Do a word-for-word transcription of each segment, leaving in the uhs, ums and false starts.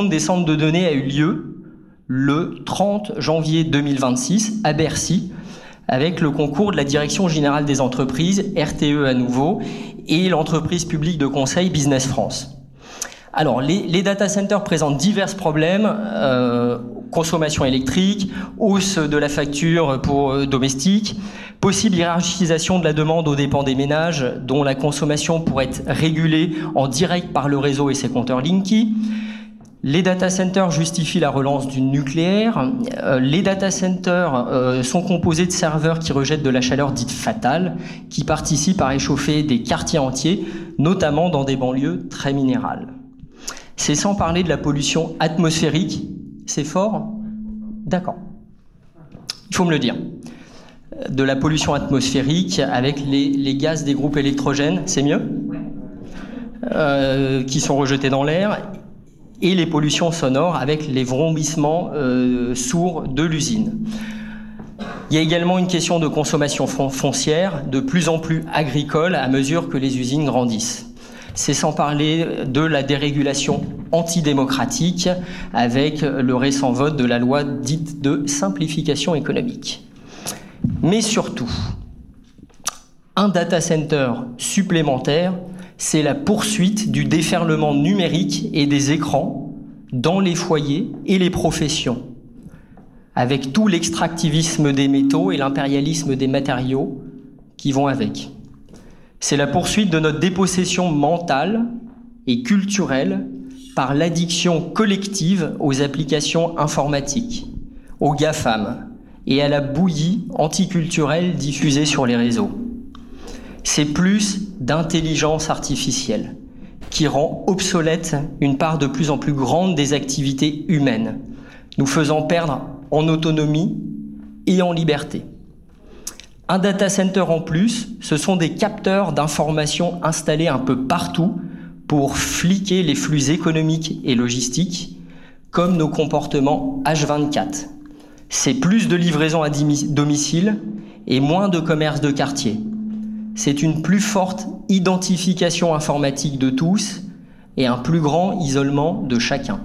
des centres de données a eu lieu le trente janvier deux mille vingt-six à Bercy, avec le concours de la Direction Générale des Entreprises, R T E à nouveau, et l'entreprise publique de conseil Business France. Alors, les, les data centers présentent divers problèmes, euh, consommation électrique, hausse de la facture pour euh, domestiques, possible hiérarchisation de la demande aux dépens des ménages, dont la consommation pourrait être régulée en direct par le réseau et ses compteurs Linky. Les data centers justifient la relance du nucléaire. Euh, les data centers euh, sont composés de serveurs qui rejettent de la chaleur dite fatale, qui participent à réchauffer des quartiers entiers, notamment dans des banlieues très minérales. C'est sans parler de la pollution atmosphérique. C'est fort ? D'accord. Il faut me le dire. De la pollution atmosphérique avec les, les gaz des groupes électrogènes, c'est mieux ? euh, Qui sont rejetés dans l'air. Et les pollutions sonores avec les vrombissements euh, sourds de l'usine. Il y a également une question de consommation foncière, de plus en plus agricole à mesure que les usines grandissent. C'est sans parler de la dérégulation antidémocratique avec le récent vote de la loi dite de simplification économique. Mais surtout, un data center supplémentaire, c'est la poursuite du déferlement numérique et des écrans dans les foyers et les professions, avec tout l'extractivisme des métaux et l'impérialisme des matériaux qui vont avec. C'est la poursuite de notre dépossession mentale et culturelle par l'addiction collective aux applications informatiques, aux GAFAM et à la bouillie anticulturelle diffusée sur les réseaux. C'est plus d'intelligence artificielle qui rend obsolète une part de plus en plus grande des activités humaines, nous faisant perdre en autonomie et en liberté. Un data center en plus, ce sont des capteurs d'informations installés un peu partout pour fliquer les flux économiques et logistiques, comme nos comportements H vingt-quatre. C'est plus de livraisons à domicile et moins de commerce de quartier. C'est une plus forte identification informatique de tous et un plus grand isolement de chacun.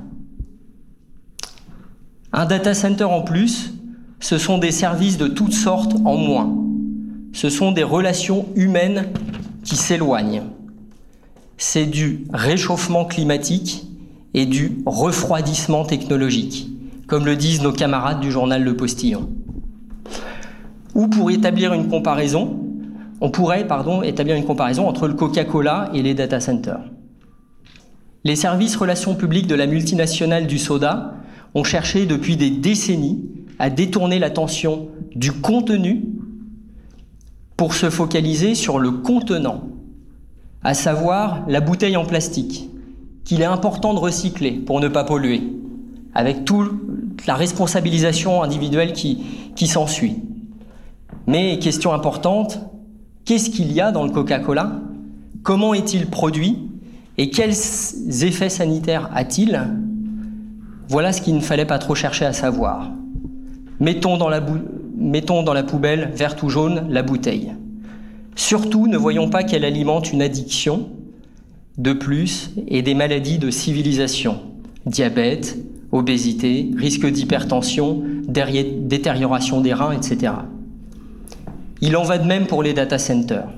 Un data center en plus, ce sont des services de toutes sortes en moins. Ce sont des relations humaines qui s'éloignent. C'est du réchauffement climatique et du refroidissement technologique, comme le disent nos camarades du journal Le Postillon. Ou pour établir une comparaison, on pourrait pardon, établir une comparaison entre le Coca-Cola et les data centers. Les services relations publiques de la multinationale du soda ont cherché depuis des décennies à détourner l'attention du contenu pour se focaliser sur le contenant, à savoir la bouteille en plastique, qu'il est important de recycler pour ne pas polluer, avec toute la responsabilisation individuelle qui, qui s'ensuit. Mais, question importante, qu'est-ce qu'il y a dans le Coca-Cola ? Comment est-il produit ? Et quels effets sanitaires a-t-il ? Voilà ce qu'il ne fallait pas trop chercher à savoir. Mettons dans la, bou- mettons dans la poubelle, verte ou jaune, la bouteille. Surtout, ne voyons pas qu'elle alimente une addiction de plus et des maladies de civilisation. Diabète, obésité, risque d'hypertension, détérioration des reins, et cetera. Il en va de même pour les data centers.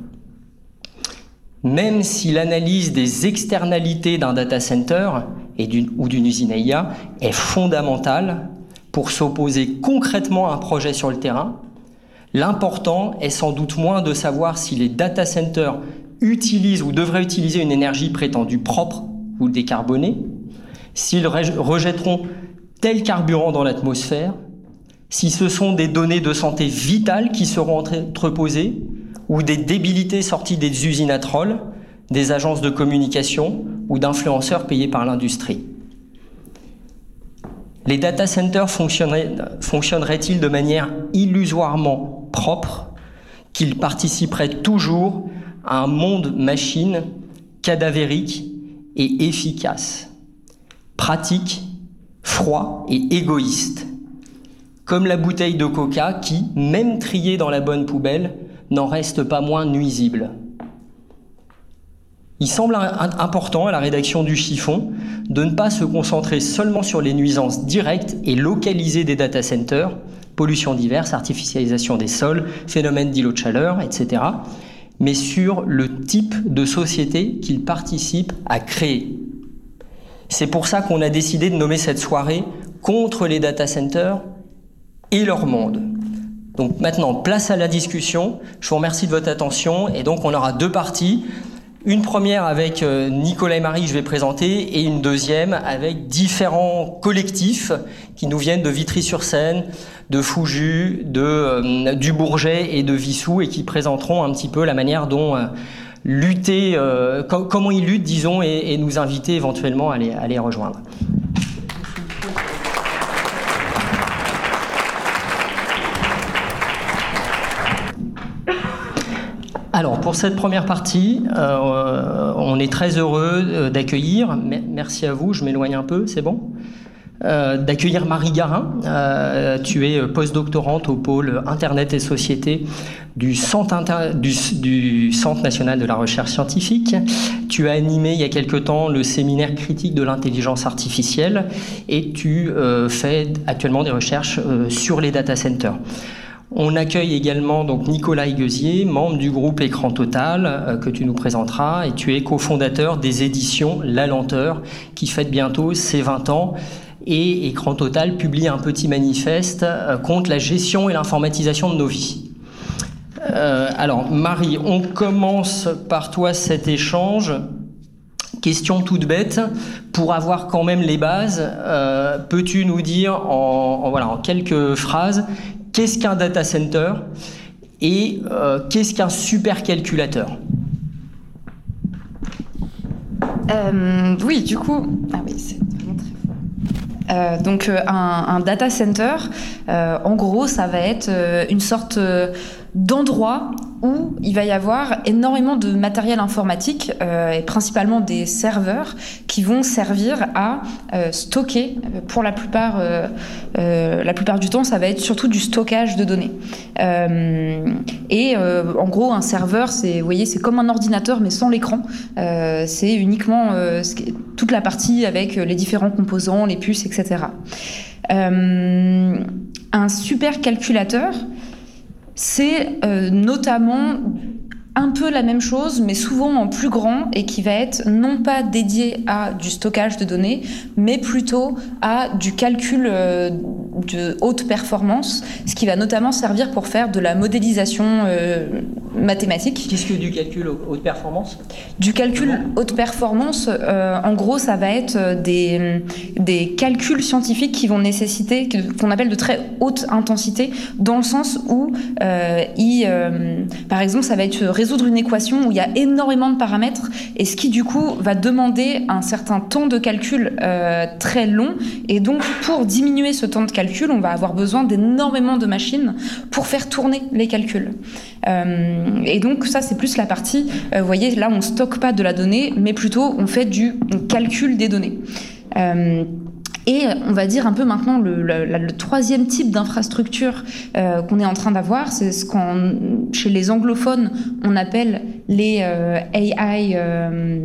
Même si l'analyse des externalités d'un data center et d'une, ou d'une usine à I A est fondamentale pour s'opposer concrètement à un projet sur le terrain, l'important est sans doute moins de savoir si les data centers utilisent ou devraient utiliser une énergie prétendue propre ou décarbonée, s'ils rejetteront tel carburant dans l'atmosphère, si ce sont des données de santé vitales qui seront entreposées ou des débilités sorties des usines à trolls, des agences de communication ou d'influenceurs payés par l'industrie. Les data centers fonctionneraient, fonctionneraient-ils de manière illusoirement propre, qu'ils participeraient toujours à un monde machine cadavérique et efficace, pratique, froid et égoïste, comme la bouteille de coca qui, même triée dans la bonne poubelle, n'en reste pas moins nuisible. Il semble important à la rédaction du chiffon de ne pas se concentrer seulement sur les nuisances directes et localisées des data centers, pollution diverse, artificialisation des sols, phénomènes d'îlots de chaleur, et cetera, mais sur le type de société qu'ils participent à créer. C'est pour ça qu'on a décidé de nommer cette soirée contre les data centers et leur monde. Donc maintenant, place à la discussion. Je vous remercie de votre attention et donc on aura deux parties. Une première avec Nicolas et Marie que je vais présenter et une deuxième avec différents collectifs qui nous viennent de Vitry-sur-Seine, de Foujus, de, euh, du Bourget et de Vissou et qui présenteront un petit peu la manière dont euh, lutter, euh, com- comment ils luttent, disons, et, et nous inviter éventuellement à les, à les rejoindre. Alors, pour cette première partie, euh, on est très heureux d'accueillir, merci à vous, je m'éloigne un peu, c'est bon ? Euh, d'accueillir Marie Garin. Euh, tu es postdoctorante au pôle Internet et Société du Centre, Inter... du, du Centre national de la recherche scientifique. Tu as animé il y a quelque temps le séminaire critique de l'intelligence artificielle et tu euh, fais actuellement des recherches euh, sur les data centers. On accueille également donc Nicolas Higuesier, membre du groupe Écran Total, euh, que tu nous présenteras, et tu es cofondateur des éditions La Lenteur, qui fête bientôt ses vingt ans. Et Écran Total publie un petit manifeste euh, contre la gestion et l'informatisation de nos vies. Euh, alors, Marie, on commence par toi cet échange. Question toute bête, pour avoir quand même les bases, euh, peux-tu nous dire en, en, voilà, en quelques phrases qu'est-ce qu'un data center et euh, qu'est-ce qu'un supercalculateur ? euh, Oui, du coup, ah oui, c'est vraiment très fort. Euh, donc euh, un, un data center, euh, en gros, ça va être euh, une sorte euh, d'endroit où il va y avoir énormément de matériel informatique euh, et principalement des serveurs qui vont servir à euh, stocker. Pour la plupart, euh, euh, la plupart du temps, ça va être surtout du stockage de données. Euh, et euh, en gros, un serveur, c'est, vous voyez, c'est comme un ordinateur mais sans l'écran. Euh, c'est uniquement euh, toute la partie avec les différents composants, les puces, et cetera. Euh, un supercalculateur, c'est euh, notamment un peu la même chose, mais souvent en plus grand et qui va être non pas dédié à du stockage de données, mais plutôt à du calcul euh, de haute performance, ce qui va notamment servir pour faire de la modélisation euh, mathématique. Qu'est-ce que du calcul haute performance ? Du calcul haute performance, euh, en gros, ça va être des, des calculs scientifiques qui vont nécessiter, qu'on appelle de très haute intensité, dans le sens où, euh, il, euh, par exemple, ça va être résoudre une équation où il y a énormément de paramètres et ce qui du coup va demander un certain temps de calcul euh, très long, et donc pour diminuer ce temps de calcul on va avoir besoin d'énormément de machines pour faire tourner les calculs. Euh, et donc ça c'est plus la partie, euh, vous voyez là on stocke pas de la donnée mais plutôt on fait du calcul des données. Euh, Et on va dire un peu maintenant le, le, le troisième type d'infrastructure euh, qu'on est en train d'avoir, c'est ce qu'on, chez les anglophones, on appelle les euh, A I... Euh,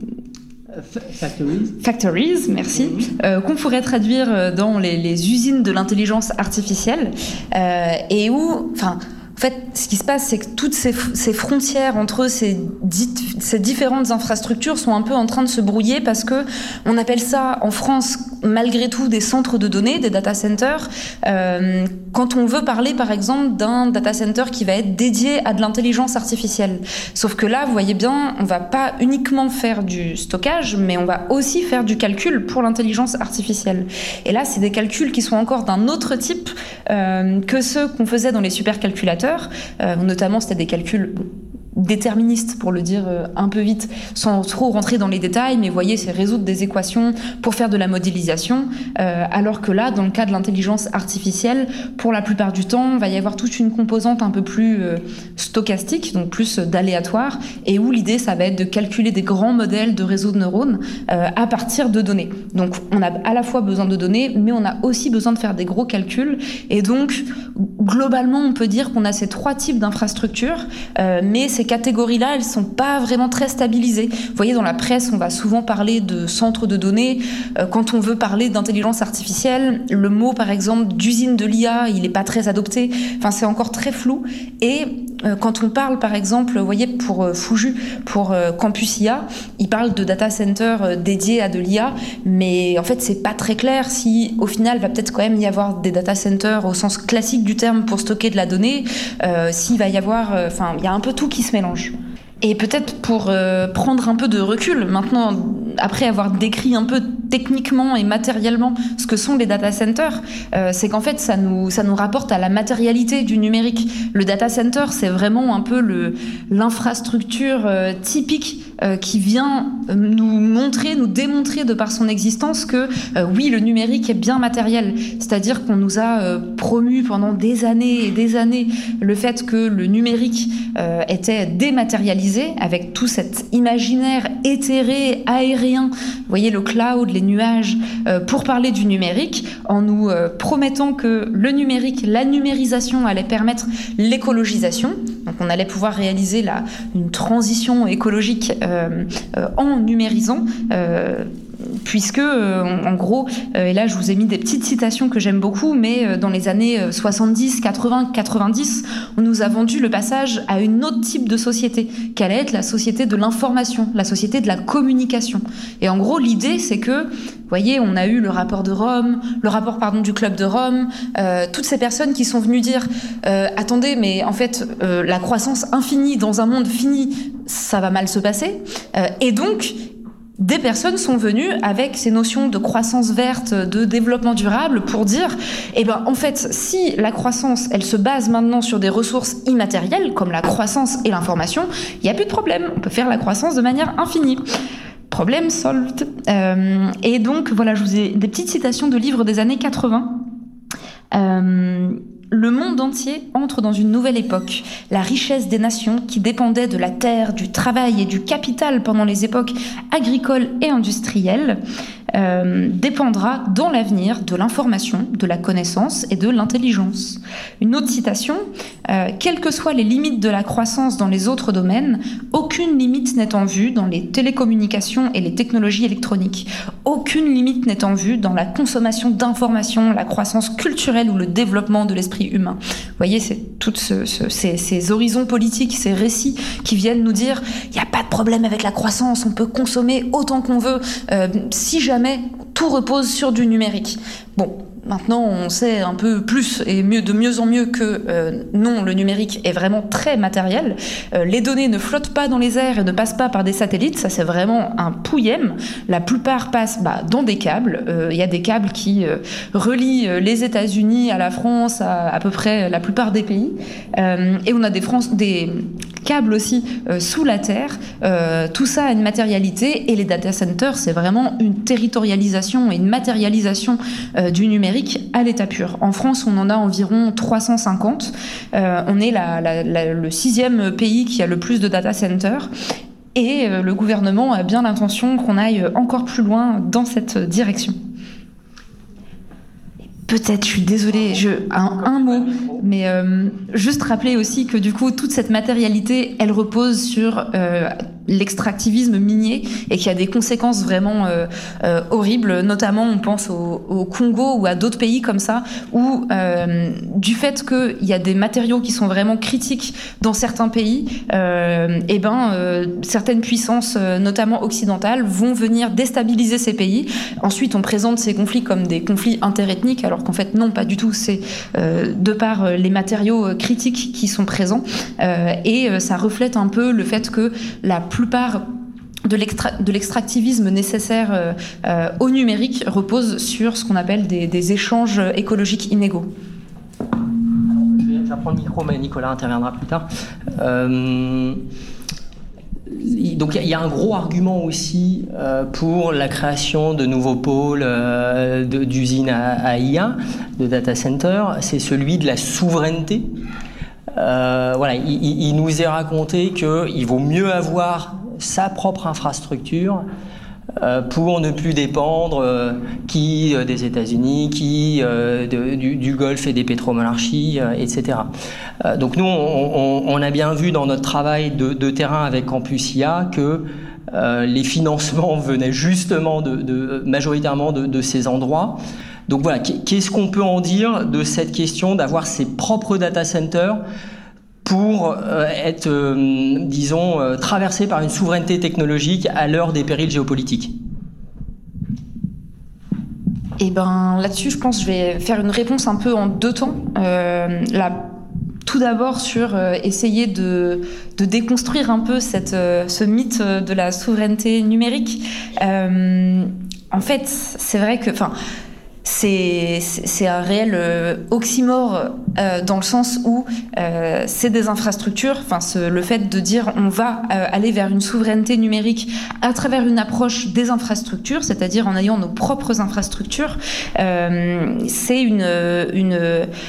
Factories. Factories, merci, mmh. euh, qu'on pourrait traduire dans les, les usines de l'intelligence artificielle, euh, et où... enfin. En fait, ce qui se passe, c'est que toutes ces, ces frontières entre ces, dites, ces différentes infrastructures sont un peu en train de se brouiller parce que on appelle ça en France, malgré tout, des centres de données, des data centers. Euh, quand on veut parler, par exemple, d'un data center qui va être dédié à de l'intelligence artificielle. Sauf que là, vous voyez bien, on va pas uniquement faire du stockage, mais on va aussi faire du calcul pour l'intelligence artificielle. Et là, c'est des calculs qui sont encore d'un autre type euh, que ceux qu'on faisait dans les supercalculateurs. Euh, notamment c'était des calculs déterministes, pour le dire euh, un peu vite, sans trop rentrer dans les détails, mais vous voyez, c'est résoudre des équations pour faire de la modélisation, euh, alors que là, dans le cas de l'intelligence artificielle, pour la plupart du temps, il va y avoir toute une composante un peu plus euh, stochastique, donc plus d'aléatoire, et où l'idée, ça va être de calculer des grands modèles de réseaux de neurones euh, à partir de données. Donc, on a à la fois besoin de données, mais on a aussi besoin de faire des gros calculs, et donc, globalement, on peut dire qu'on a ces trois types d'infrastructures, euh, mais ces catégories-là, elles sont pas vraiment très stabilisées. Vous voyez, dans la presse, on va souvent parler de centres de données. Euh, quand on veut parler d'intelligence artificielle, le mot, par exemple, d'usine de l'I A, il est pas très adopté. Enfin, c'est encore très flou. Et euh, quand on parle, par exemple, vous voyez, pour euh, Fuju, pour euh, Campus I A, il parle de data center euh, dédié à de l'I A, mais en fait, c'est pas très clair si, au final, va peut-être quand même y avoir des data centers au sens classique du terme pour stocker de la donnée, euh, s'il va y avoir, enfin, euh, il y a un peu tout qui se mélange. Et peut-être pour euh, prendre un peu de recul, maintenant, après avoir décrit un peu techniquement et matériellement ce que sont les data centers, euh, c'est qu'en fait, ça nous, ça nous rapporte à la matérialité du numérique. Le data center, c'est vraiment un peu le, l'infrastructure euh, typique euh, qui vient nous montrer, nous démontrer de par son existence que, euh, oui, le numérique est bien matériel. C'est-à-dire qu'on nous a euh, promu pendant des années et des années le fait que le numérique euh, était dématérialisé, avec tout cet imaginaire éthéré, aérien, vous voyez le cloud, les nuages, euh, pour parler du numérique, en nous euh, promettant que le numérique, la numérisation allait permettre l'écologisation. Donc on allait pouvoir réaliser la, une transition écologique euh, euh, en numérisant. Euh, puisque, euh, en gros, euh, et là je vous ai mis des petites citations que j'aime beaucoup, mais euh, dans les années soixante-dix, quatre-vingts, quatre-vingt-dix, on nous a vendu le passage à une autre type de société, qu'allait être la société de l'information, la société de la communication. Et en gros, l'idée, c'est que, vous voyez, on a eu le rapport de Rome, le rapport, pardon, du Club de Rome, euh, toutes ces personnes qui sont venues dire euh, « Attendez, mais en fait, euh, la croissance infinie dans un monde fini, ça va mal se passer. Euh, » Et donc, des personnes sont venues avec ces notions de croissance verte, de développement durable pour dire, eh ben, en fait, si la croissance, elle se base maintenant sur des ressources immatérielles, comme la croissance et l'information, il n'y a plus de problème. On peut faire la croissance de manière infinie. Problème solved. Euh, et donc, voilà, je vous ai des petites citations de livres des années quatre-vingts. Euh, Le monde entier entre dans une nouvelle époque. La richesse des nations, qui dépendait de la terre, du travail et du capital pendant les époques agricoles et industrielles, euh, dépendra dans l'avenir de l'information, de la connaissance et de l'intelligence. Une autre citation, euh, quelles que soient les limites de la croissance dans les autres domaines, aucune limite n'est en vue dans les télécommunications et les technologies électroniques. Aucune limite n'est en vue dans la consommation d'informations, la croissance culturelle ou le développement de l'esprit humain. Vous voyez, c'est tous ce, ce, ces, ces horizons politiques, ces récits qui viennent nous dire il n'y a pas de problème avec la croissance, on peut consommer autant qu'on veut, euh, si jamais tout repose sur du numérique. Bon, maintenant, on sait un peu plus et mieux, de mieux en mieux que euh, non, le numérique est vraiment très matériel. Euh, les données ne flottent pas dans les airs et ne passent pas par des satellites. Ça, c'est vraiment un pouillème. La plupart passent bah, dans des câbles. Il euh, y a des câbles qui euh, relient les États-Unis à la France, à à peu près la plupart des pays. Euh, et on a des, France, des câbles aussi euh, sous la terre. Euh, tout ça a une matérialité. Et les data centers, c'est vraiment une territorialisation et une matérialisation euh, du numérique à l'état pur. En France, on en a environ trois cent cinquante. Euh, on est la, la, la, le sixième pays qui a le plus de data centers. Et euh, le gouvernement a bien l'intention qu'on aille encore plus loin dans cette direction. Peut-être, je suis désolée, je, un, un mot, mais euh, juste rappeler aussi que du coup, toute cette matérialité, elle repose sur euh, l'extractivisme minier et qu'il y a des conséquences vraiment euh, euh, horribles, notamment on pense au, au Congo ou à d'autres pays comme ça, où euh, du fait qu'il y a des matériaux qui sont vraiment critiques dans certains pays, euh, et ben, euh, certaines puissances, euh, notamment occidentales, vont venir déstabiliser ces pays. Ensuite, on présente ces conflits comme des conflits interethniques, alors qu'en fait non, pas du tout, c'est euh, de par les matériaux euh, critiques qui sont présents, euh, et euh, ça reflète un peu le fait que la plupart de, l'extra- de l'extractivisme nécessaire euh, euh, au numérique repose sur ce qu'on appelle des, des échanges écologiques inégaux. Je vais prendre le micro, mais Nicolas interviendra plus tard. Euh... Donc il y, y a un gros argument aussi euh, pour la création de nouveaux pôles euh, de, d'usines à, à I A, de data centers, c'est celui de la souveraineté. Euh, voilà, il, il nous est raconté qu'il vaut mieux avoir sa propre infrastructure euh, pour ne plus dépendre euh, qui euh, des États-Unis, qui euh, de, du, du Golfe et des pétromonarchies, euh, et cetera. Euh, donc nous, on, on, on a bien vu dans notre travail de, de terrain avec Campus I A que euh, les financements venaient justement de, de, majoritairement de, de ces endroits. Donc voilà, qu'est-ce qu'on peut en dire de cette question d'avoir ses propres data centers pour euh, être, euh, disons, euh, traversé par une souveraineté technologique à l'heure des périls géopolitiques? Et ben là-dessus, je pense que je vais faire une réponse un peu en deux temps. Euh, la Tout d'abord sur euh, essayer de, de déconstruire un peu cette, euh, ce mythe de la souveraineté numérique. Euh, en fait, c'est vrai que... C'est, c'est un réel euh, oxymore euh, dans le sens où euh, c'est des infrastructures, enfin le fait de dire on va euh, aller vers une souveraineté numérique à travers une approche des infrastructures, c'est-à-dire en ayant nos propres infrastructures, euh, c'est une... une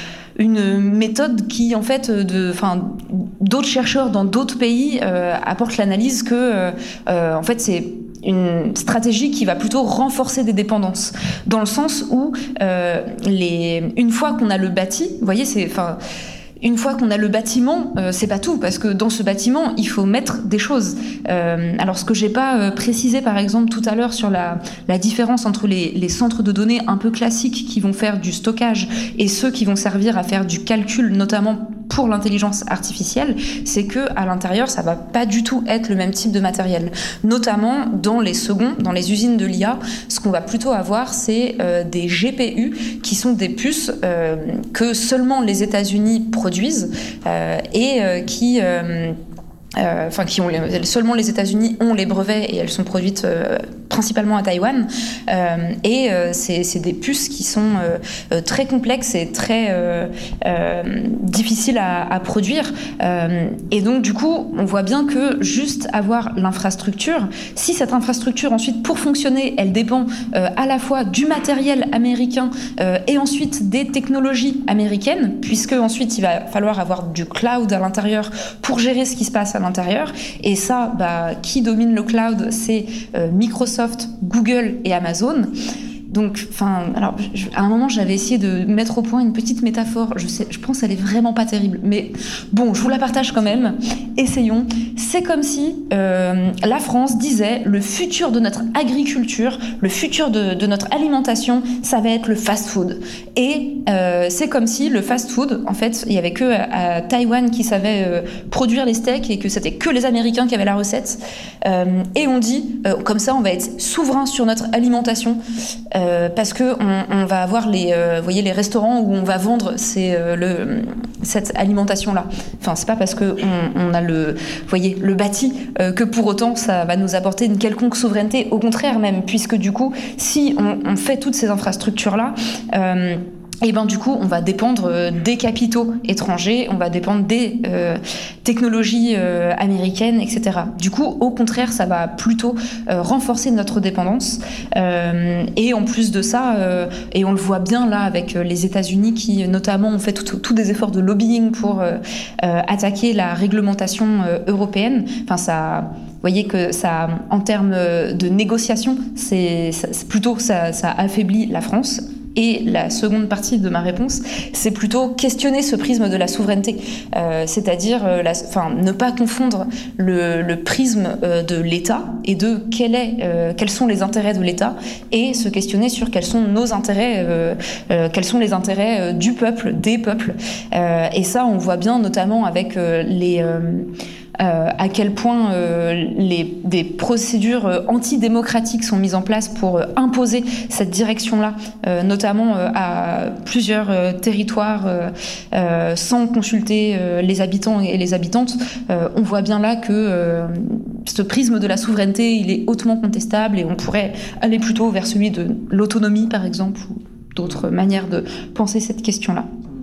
une méthode qui, en fait, de, enfin, d'autres chercheurs dans d'autres pays euh, apportent l'analyse que, euh, en fait, c'est une stratégie qui va plutôt renforcer des dépendances, dans le sens où euh, les, une fois qu'on a le bâti, vous voyez, c'est, enfin, une fois qu'on a le bâtiment, euh, c'est pas tout, parce que dans ce bâtiment, il faut mettre des choses. Euh, alors, ce que j'ai pas euh, précisé, par exemple, tout à l'heure sur la, la différence entre les, les centres de données un peu classiques qui vont faire du stockage et ceux qui vont servir à faire du calcul, notamment pour l'intelligence artificielle, c'est que à l'intérieur, ça va pas du tout être le même type de matériel. Notamment dans les seconds, dans les usines de l'I A, ce qu'on va plutôt avoir, c'est euh, des G P U qui sont des puces euh, que seulement les États-Unis produisent euh, et euh, qui euh, Euh, enfin qui ont les, seulement les États-Unis ont les brevets et elles sont produites euh, principalement à Taïwan euh, et euh, c'est, c'est des puces qui sont euh, euh, très complexes et très euh, euh, difficiles à, à produire euh, et donc du coup on voit bien que juste avoir l'infrastructure, si cette infrastructure ensuite pour fonctionner elle dépend euh, à la fois du matériel américain euh, et ensuite des technologies américaines, puisque ensuite il va falloir avoir du cloud à l'intérieur pour gérer ce qui se passe à l'intérieur, et ça, bah, qui domine le cloud, c'est euh, Microsoft, Google et Amazon. Donc, enfin, alors, je, à un moment, j'avais essayé de mettre au point une petite métaphore. Je sais, je pense qu'elle est vraiment pas terrible, mais bon, je vous la partage quand même. Essayons. C'est comme si euh, la France disait le futur de notre agriculture, le futur de, de notre alimentation, ça va être le fast-food. Et euh, c'est comme si le fast-food, en fait, il y avait que à, à Taïwan qui savait euh, produire les steaks et que c'était que les Américains qui avaient la recette. Euh, et on dit, euh, comme ça, on va être souverain sur notre alimentation. Euh, parce que on, on va avoir les, euh, voyez, les restaurants où on va vendre ces, euh, le, cette alimentation-là. Enfin, c'est pas parce que on, on a le, voyez, le bâti euh, que pour autant ça va nous apporter une quelconque souveraineté. Au contraire même, puisque du coup, si on, on fait toutes ces infrastructures-là. Euh, Et ben du coup, on va dépendre des capitaux étrangers, on va dépendre des euh, technologies euh, américaines, et cetera. Du coup, au contraire, ça va plutôt euh, renforcer notre dépendance. Euh, et en plus de ça, euh, et on le voit bien là avec les États-Unis qui, notamment, ont fait tous des efforts de lobbying pour euh, euh, attaquer la réglementation euh, européenne. Enfin, ça. Vous voyez que ça, en termes de négociation, c'est, c'est plutôt ça, ça affaiblit la France. Et la seconde partie de ma réponse, c'est plutôt questionner ce prisme de la souveraineté, euh, c'est-à-dire euh, la, enfin, ne pas confondre le, le prisme euh, de l'État et de quel est, euh, quels sont les intérêts de l'État, et se questionner sur quels sont nos intérêts, euh, euh, quels sont les intérêts euh, du peuple, des peuples. Euh, et ça, on voit bien notamment avec euh, les... Euh, Euh, à quel point euh, les, des procédures euh, antidémocratiques sont mises en place pour euh, imposer cette direction-là, euh, notamment euh, à plusieurs euh, territoires euh, euh, sans consulter euh, les habitants et les habitantes. Euh, on voit bien là que euh, ce prisme de la souveraineté, il est hautement contestable et on pourrait aller plutôt vers celui de l'autonomie, par exemple, ou d'autres manières de penser cette question-là.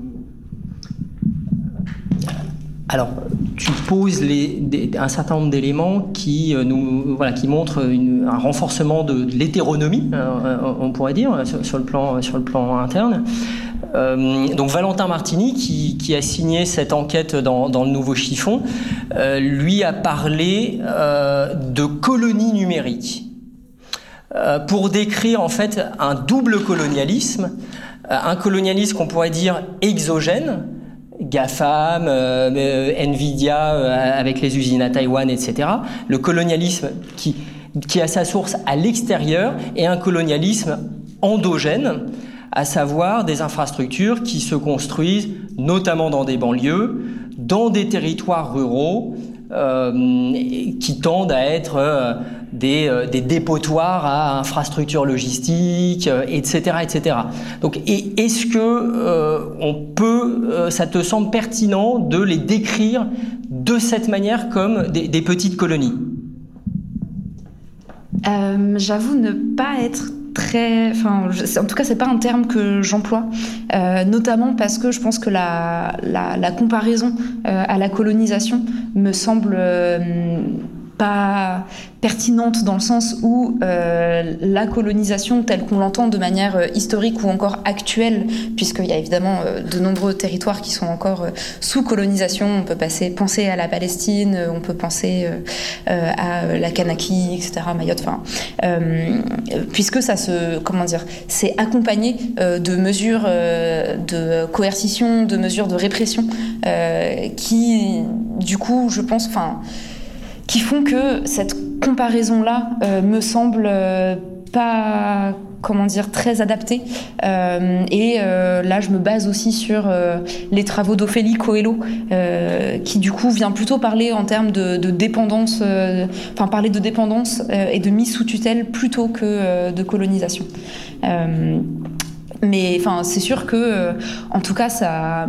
Alors, tu poses les, des, un certain nombre d'éléments qui, euh, nous, voilà, qui montrent une, un renforcement de, de l'hétéronomie, euh, on pourrait dire, sur, sur, le, plan, sur le plan interne. Euh, donc Valentin Martini, qui, qui a signé cette enquête dans, dans le Nouveau Chiffon, euh, lui a parlé euh, de colonies numériques. euh, pour décrire en fait un double colonialisme, euh, un colonialisme qu'on pourrait dire exogène, GAFAM, euh, Nvidia euh, avec les usines à Taïwan, et cetera. Le colonialisme qui, qui a sa source à l'extérieur, et un colonialisme endogène, à savoir des infrastructures qui se construisent notamment dans des banlieues, dans des territoires ruraux, euh, qui tendent à être euh, des, euh, des dépotoirs à infrastructures logistiques, euh, et cetera, et cetera. Donc, et, est-ce que euh, on peut, euh, ça te semble pertinent de les décrire de cette manière comme des, des petites colonies ? euh, J'avoue ne pas être très, enfin, je, en tout cas, c'est pas un terme que j'emploie, euh, notamment parce que je pense que la, la, la comparaison euh, à la colonisation me semble euh, pas pertinente dans le sens où euh, la colonisation telle qu'on l'entend de manière euh, historique ou encore actuelle, puisqu'il y a évidemment euh, de nombreux territoires qui sont encore euh, sous colonisation, on peut passer, penser à la Palestine, on peut penser euh, euh, à la Kanaki, et cetera, Mayotte, enfin, euh, puisque ça se, comment dire, c'est accompagné euh, de mesures euh, de coercition, de mesures de répression, euh, qui, du coup, je pense, enfin, qui font que cette comparaison-là euh, me semble euh, pas, comment dire, très adaptée. Euh, et euh, là, je me base aussi sur euh, les travaux d'Ophélie Coelho, euh, qui du coup vient plutôt parler en termes de, de dépendance, euh, enfin parler de dépendance euh, et de mise sous tutelle plutôt que euh, de colonisation. Euh, mais enfin, c'est sûr que, euh, en tout cas, ça.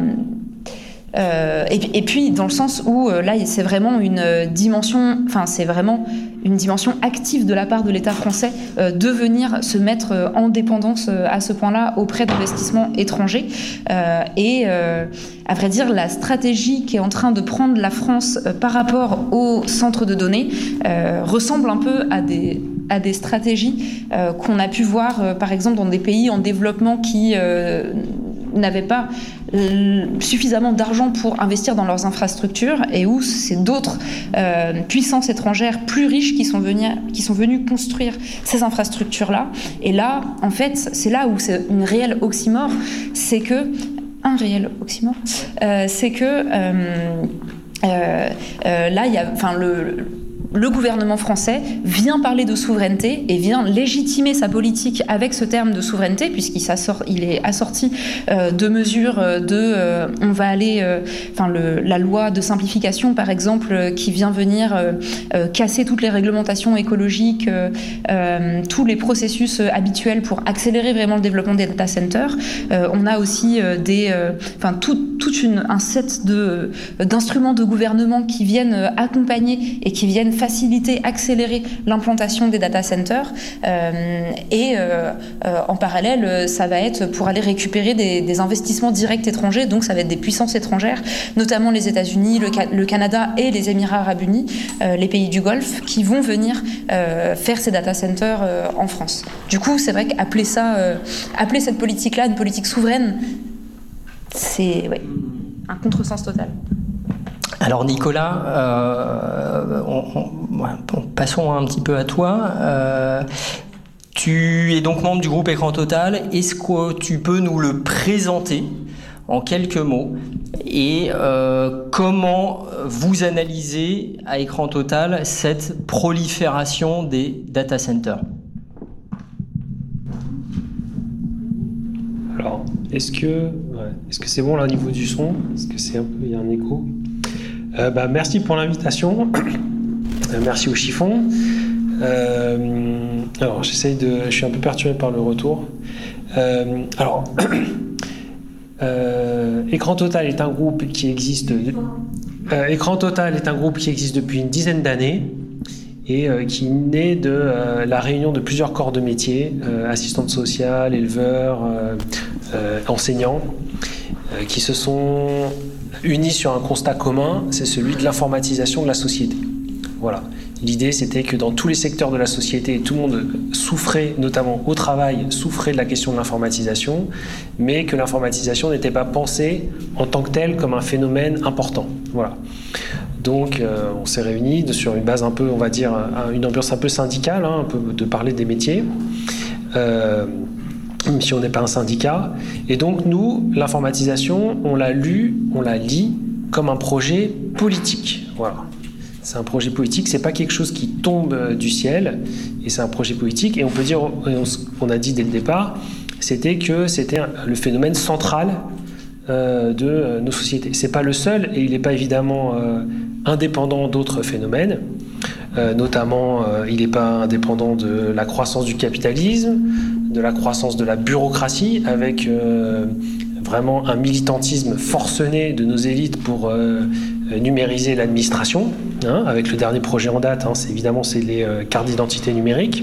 Euh, et, et puis dans le sens où euh, là c'est vraiment une dimension, enfin c'est vraiment une dimension active de la part de l'État français euh, de venir se mettre euh, en dépendance euh, à ce point-là auprès d'investissements étrangers euh, et euh, à vrai dire la stratégie qui est en train de prendre la France euh, par rapport au centre de données euh, ressemble un peu à des à des stratégies euh, qu'on a pu voir euh, par exemple dans des pays en développement qui euh, n'avaient pas suffisamment d'argent pour investir dans leurs infrastructures et où c'est d'autres euh, puissances étrangères plus riches qui sont venues, qui sont venues construire ces infrastructures-là. Et là, en fait, c'est là où c'est une réelle oxymore, c'est que un réel oxymore, euh, c'est que euh, euh, euh, là, il y a, enfin le Le gouvernement français vient parler de souveraineté et vient légitimer sa politique avec ce terme de souveraineté, puisqu'il s'assort, il est assorti euh, de mesures de euh, on va aller, euh, enfin le, la loi de simplification par exemple, euh, qui vient venir euh, euh, casser toutes les réglementations écologiques, euh, euh, tous les processus euh, habituels pour accélérer vraiment le développement des data centers. Euh, on a aussi euh, des, enfin euh, tout, toute une un set de d'instruments de gouvernement qui viennent accompagner et qui viennent faciliter, accélérer l'implantation des data centers euh, et euh, euh, en parallèle ça va être pour aller récupérer des, des investissements directs étrangers, donc ça va être des puissances étrangères, notamment les États-Unis, le, le Canada et les Émirats Arabes Unis, euh, les pays du Golfe, qui vont venir euh, faire ces data centers euh, en France. Du coup, c'est vrai qu'appeler ça, euh, appeler cette politique-là une politique souveraine, c'est ouais, un contresens total. Alors Nicolas, euh, on, on, passons un petit peu à toi. Euh, tu es donc membre du groupe Écran Total. Est-ce que tu peux nous le présenter en quelques mots et euh, comment vous analysez à Écran Total cette prolifération des data centers ? Alors, est-ce que, ouais, est-ce que c'est bon là au niveau du son ? Est-ce que c'est un peu, il y a un écho ? Euh, bah, merci pour l'invitation. Euh, merci au chiffon. Euh, alors, j'essaye de. Je suis un peu perturbé par le retour. Euh, alors, euh, Écran Total est un groupe qui existe. Euh, Écran Total est un groupe qui existe depuis une dizaine d'années et euh, qui naît de euh, la réunion de plusieurs corps de métier, euh, assistantes sociales, éleveurs, euh, euh, enseignants, euh, qui se sont unis sur un constat commun, c'est celui de l'informatisation de la société. Voilà. L'idée, c'était que dans tous les secteurs de la société, tout le monde souffrait, notamment au travail, souffrait de la question de l'informatisation, mais que l'informatisation n'était pas pensée en tant que telle comme un phénomène important. Voilà. Donc, euh, on s'est réunis sur une base un peu, on va dire, une ambiance un peu syndicale, hein, un peu de parler des métiers, euh, même si on n'est pas un syndicat. Et donc, nous, l'informatisation, on l'a lu, on la lit comme un projet politique. Voilà. C'est un projet politique, c'est pas quelque chose qui tombe du ciel, et c'est un projet politique. Et on peut dire, on a dit dès le départ, c'était que c'était le phénomène central euh, de nos sociétés. C'est pas le seul, et il n'est pas évidemment euh, indépendant d'autres phénomènes. Euh, notamment, euh, il n'est pas indépendant de la croissance du capitalisme, de la croissance de la bureaucratie, avec euh, vraiment un militantisme forcené de nos élites pour euh, numériser l'administration, hein, avec le dernier projet en date, hein, c'est évidemment c'est les euh, cartes d'identité numériques.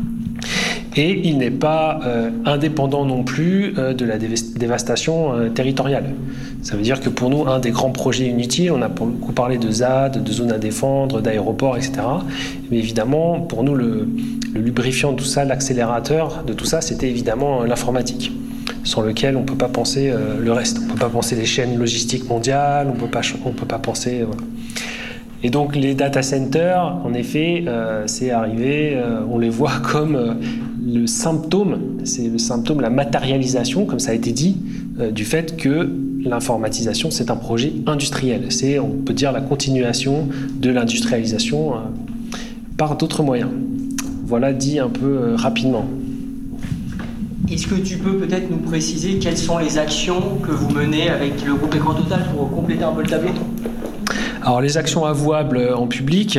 Et il n'est pas euh, indépendant non plus euh, de la dévastation euh, territoriale. Ça veut dire que pour nous, un des grands projets inutiles, on a beaucoup parlé de Z A D, de zones à défendre, d'aéroports, et cetera. Mais évidemment, pour nous, le, le lubrifiant de tout ça, l'accélérateur de tout ça, c'était évidemment euh, l'informatique, sans lequel on ne peut pas penser euh, le reste. On ne peut pas penser les chaînes logistiques mondiales, on ne peut pas, on peut pas penser... Euh, voilà. Et donc les data centers, en effet, euh, c'est arrivé, euh, on les voit comme euh, le symptôme, c'est le symptôme, la matérialisation, comme ça a été dit, euh, du fait que l'informatisation, c'est un projet industriel. C'est, on peut dire, la continuation de l'industrialisation euh, par d'autres moyens. Voilà dit un peu euh, rapidement. Est-ce que tu peux peut-être nous préciser quelles sont les actions que vous menez avec le groupe Écran Total pour compléter un peu le tableau ? Alors les actions avouables en public,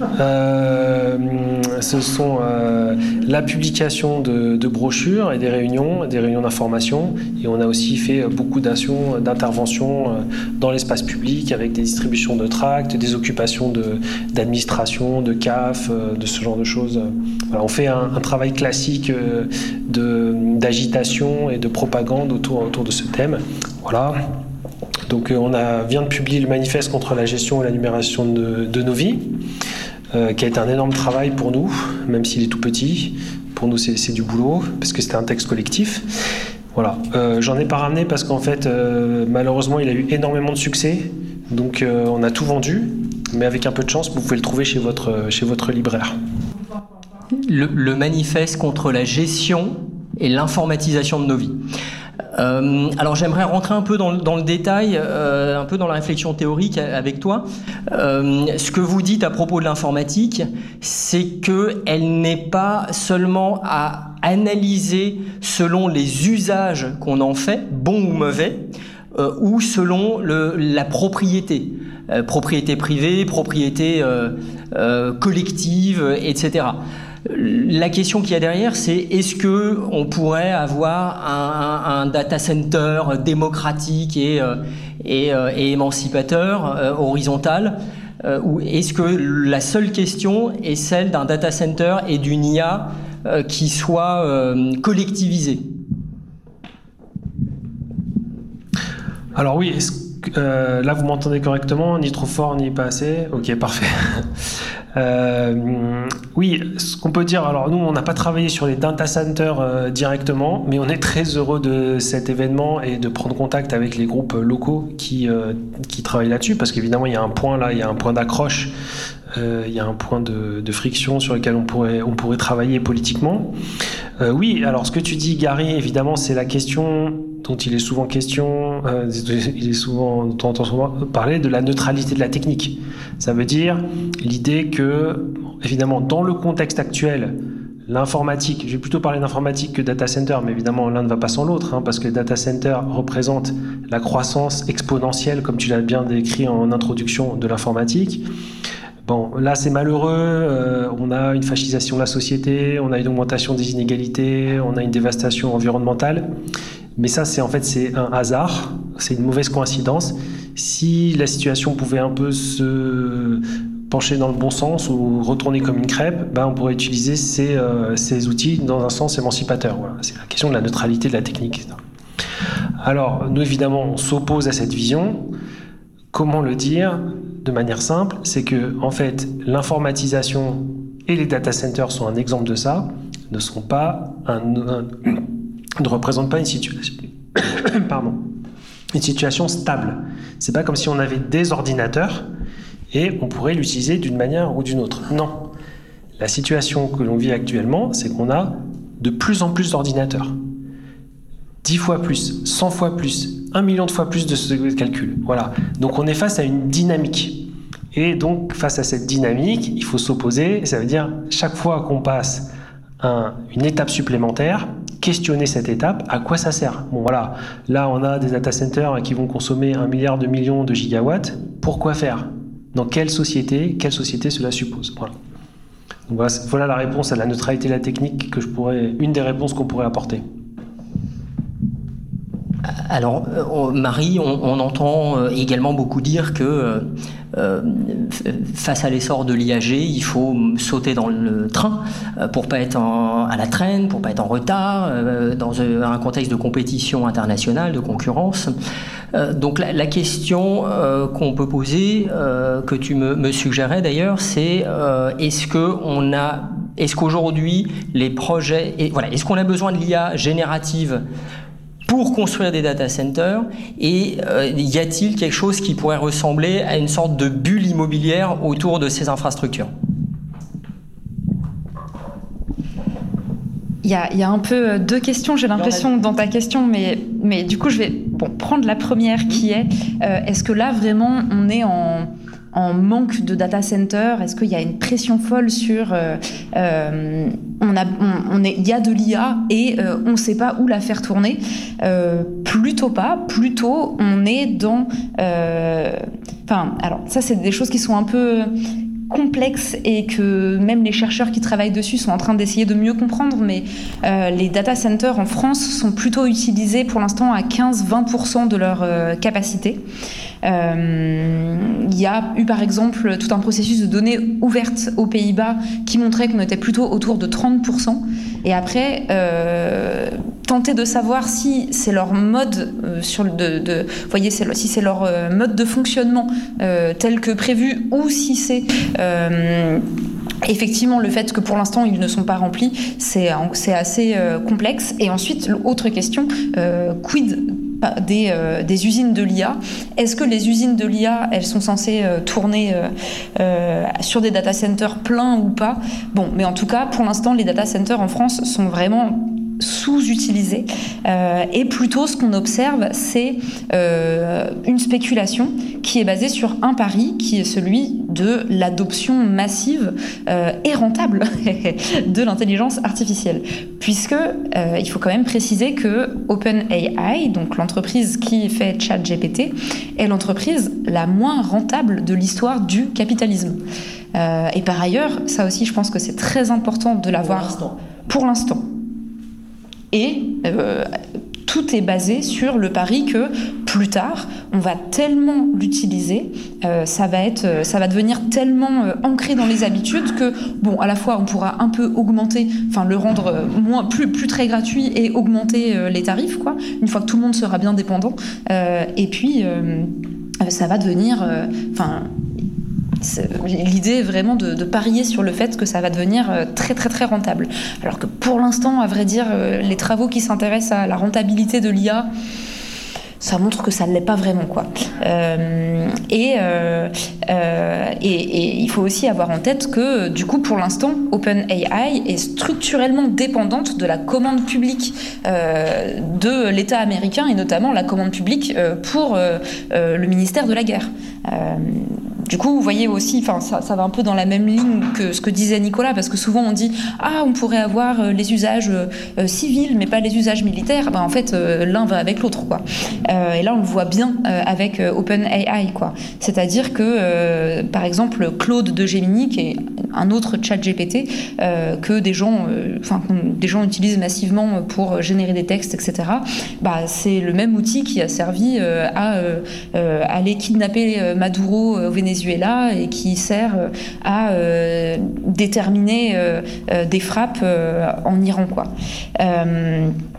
euh, ce sont euh, la publication de, de brochures et des réunions, des réunions d'information. Et on a aussi fait beaucoup d'actions, d'interventions dans l'espace public avec des distributions de tracts, des occupations de, d'administration, de C A F, de ce genre de choses. Voilà, on fait un, un travail classique de, d'agitation et de propagande autour, autour de ce thème. Voilà. Donc on a, vient de publier le manifeste contre la gestion et la numération de, de nos vies, euh, qui a été un énorme travail pour nous, même s'il est tout petit. Pour nous, c'est, c'est du boulot, parce que c'était un texte collectif. Voilà. Euh, j'en ai pas ramené parce qu'en fait, euh, malheureusement, il a eu énormément de succès. Donc euh, on a tout vendu, mais avec un peu de chance, vous pouvez le trouver chez votre, chez votre libraire. Le, le manifeste contre la gestion et l'informatisation de nos vies. Euh, alors j'aimerais rentrer un peu dans, dans le détail, euh, un peu dans la réflexion théorique avec toi. Euh, ce que vous dites à propos de l'informatique, c'est qu'elle n'est pas seulement à analyser selon les usages qu'on en fait, bons ou mauvais, euh, ou selon le, la propriété, euh, propriété privée, propriété euh, euh, collective, et cetera. La question qu'il y a derrière, c'est est-ce que on pourrait avoir un, un, un data center démocratique et, et, et émancipateur, euh, horizontal, euh, ou est-ce que la seule question est celle d'un data center et d'une I A euh, qui soit euh, collectivisée ? Alors oui, euh, là vous m'entendez correctement, ni trop fort ni pas assez. Ok, parfait. Euh, oui, ce qu'on peut dire, alors nous on n'a pas travaillé sur les data centers euh, directement, mais on est très heureux de cet événement et de prendre contact avec les groupes locaux qui, euh, qui travaillent là-dessus, parce qu'évidemment il y a un point là, il y a un point d'accroche, euh, il y a un point de, de friction sur lequel on pourrait, on pourrait travailler politiquement. Euh, oui, alors ce que tu dis Gary, évidemment c'est la question dont il est souvent question, euh, il est souvent, on entend souvent parler de la neutralité de la technique. Ça veut dire l'idée que, évidemment, dans le contexte actuel, l'informatique, je vais plutôt parler d'informatique que data center, mais évidemment l'un ne va pas sans l'autre, hein, parce que le data center représente la croissance exponentielle, comme tu l'as bien décrit en introduction de l'informatique. Bon, là c'est malheureux, euh, on a une fascisation de la société, on a une augmentation des inégalités, on a une dévastation environnementale. Mais ça, c'est en fait c'est un hasard, c'est une mauvaise coïncidence. Si la situation pouvait un peu se pencher dans le bon sens ou retourner comme une crêpe, ben on pourrait utiliser ces, euh, ces outils dans un sens émancipateur. Voilà. C'est la question de la neutralité de la technique. Alors, nous évidemment, on s'oppose à cette vision. Comment le dire ? de manière simple, c'est que en fait, l'informatisation et les data centers sont un exemple de ça, ne sont pas un, un, ne représentent pas une situation, pardon, une situation stable. C'est pas comme si on avait des ordinateurs et on pourrait l'utiliser d'une manière ou d'une autre. Non. La situation que l'on vit actuellement, c'est qu'on a de plus en plus d'ordinateurs. dix fois plus, cent fois plus, un million de fois plus de ce calcul. Voilà. Donc on est face à une dynamique. Et donc face à cette dynamique, il faut s'opposer. Ça veut dire chaque fois qu'on passe un, une étape supplémentaire, questionner cette étape, à quoi ça sert? Bon voilà, là on a des data centers qui vont consommer un milliard de millions de gigawatts. Pourquoi faire? Dans quelle société, quelle société cela suppose? Voilà. Donc voilà, voilà la réponse à la neutralité de la technique que je pourrais, une des réponses qu'on pourrait apporter. Alors, euh, Marie, on, on entend euh, également beaucoup dire que euh, face à l'essor de l'I A G, il faut sauter dans le train euh, pour pas être en, à la traîne, pour pas être en retard, euh, dans un contexte de compétition internationale, de concurrence. Euh, donc la, la question euh, qu'on peut poser, euh, que tu me, me suggérais d'ailleurs, c'est euh, est-ce que on a, est-ce qu'aujourd'hui les projets, et, voilà, est-ce qu'on a besoin de l'I A générative pour construire des data centers, et euh, y a-t-il quelque chose qui pourrait ressembler à une sorte de bulle immobilière autour de ces infrastructures? Il y, a, il y a un peu deux questions, j'ai l'impression, dans ta question, mais, mais du coup, je vais bon, prendre la première qui est, euh, est-ce que là, vraiment, on est en... en manque de data center? Est-ce qu'il y a une pression folle sur euh, euh, on a, on, on est, il y a de l'I A et euh, on ne sait pas où la faire tourner? euh, Plutôt pas. Plutôt, on est dans. Euh, enfin, alors ça, c'est des choses qui sont un peu complexes et que même les chercheurs qui travaillent dessus sont en train d'essayer de mieux comprendre, mais euh, les data centers en France sont plutôt utilisés pour l'instant à quinze à vingt pour cent de leur euh, capacité. Euh, il y a eu par exemple tout un processus de données ouvertes aux Pays-Bas qui montrait qu'on était plutôt autour de trente pour cent. Et après, euh, tenter de savoir si c'est leur mode euh, sur le, de, de, voyez, c'est, si c'est leur euh, mode de fonctionnement euh, tel que prévu, ou si c'est euh, effectivement le fait que pour l'instant ils ne sont pas remplis, c'est, c'est assez euh, complexe. Et ensuite, autre question, euh, quid Des, euh, des usines de l'I A. Est-ce que les usines de l'I A, elles sont censées euh, tourner euh, euh, sur des data centers pleins ou pas? Bon, mais en tout cas, pour l'instant, les data centers en France sont vraiment sous-utilisés. Euh, et plutôt, ce qu'on observe, c'est euh, une spéculation qui est basée sur un pari, qui est celui de l'adoption massive euh, et rentable de l'intelligence artificielle. Puisque, euh, il faut quand même préciser que OpenAI, donc l'entreprise qui fait ChatGPT, est l'entreprise la moins rentable de l'histoire du capitalisme. Euh, et par ailleurs, ça aussi, je pense que c'est très important de l'avoir pour l'instant. Pour l'instant. Et euh, tout est basé sur le pari que plus tard, on va tellement l'utiliser, euh, ça va être, ça va devenir tellement euh, ancré dans les habitudes que, bon, à la fois, on pourra un peu augmenter, enfin, le rendre moins, plus, plus très gratuit et augmenter euh, les tarifs, quoi, une fois que tout le monde sera bien dépendant. Euh, et puis, euh, ça va devenir, enfin. Euh, l'idée est vraiment de, de parier sur le fait que ça va devenir très très très rentable. Alors que pour l'instant, à vrai dire, les travaux qui s'intéressent à la rentabilité de l'I A, ça montre que ça ne l'est pas vraiment, quoi. Euh, et, euh, euh, et, et il faut aussi avoir en tête que, du coup, pour l'instant, OpenAI est structurellement dépendante de la commande publique euh, de l'État américain, et notamment la commande publique euh, pour euh, euh, le ministère de la Guerre. Euh, Du coup, vous voyez aussi, enfin, ça, ça va un peu dans la même ligne que ce que disait Nicolas, parce que souvent on dit ah, on pourrait avoir les usages euh, civils, mais pas les usages militaires. Ben, en fait, euh, l'un va avec l'autre, quoi. Euh, et là, on le voit bien euh, avec euh, OpenAI, quoi. C'est-à-dire que, euh, par exemple, Claude de Gemini, qui est un autre chat G P T euh, que des gens, enfin, euh, des gens utilisent massivement pour générer des textes, et cetera. Bah, c'est le même outil qui a servi euh, à euh, aller kidnapper Maduro au Venezuela et qui sert à euh, déterminer euh, euh, des frappes euh, en Iran, quoi. Euh,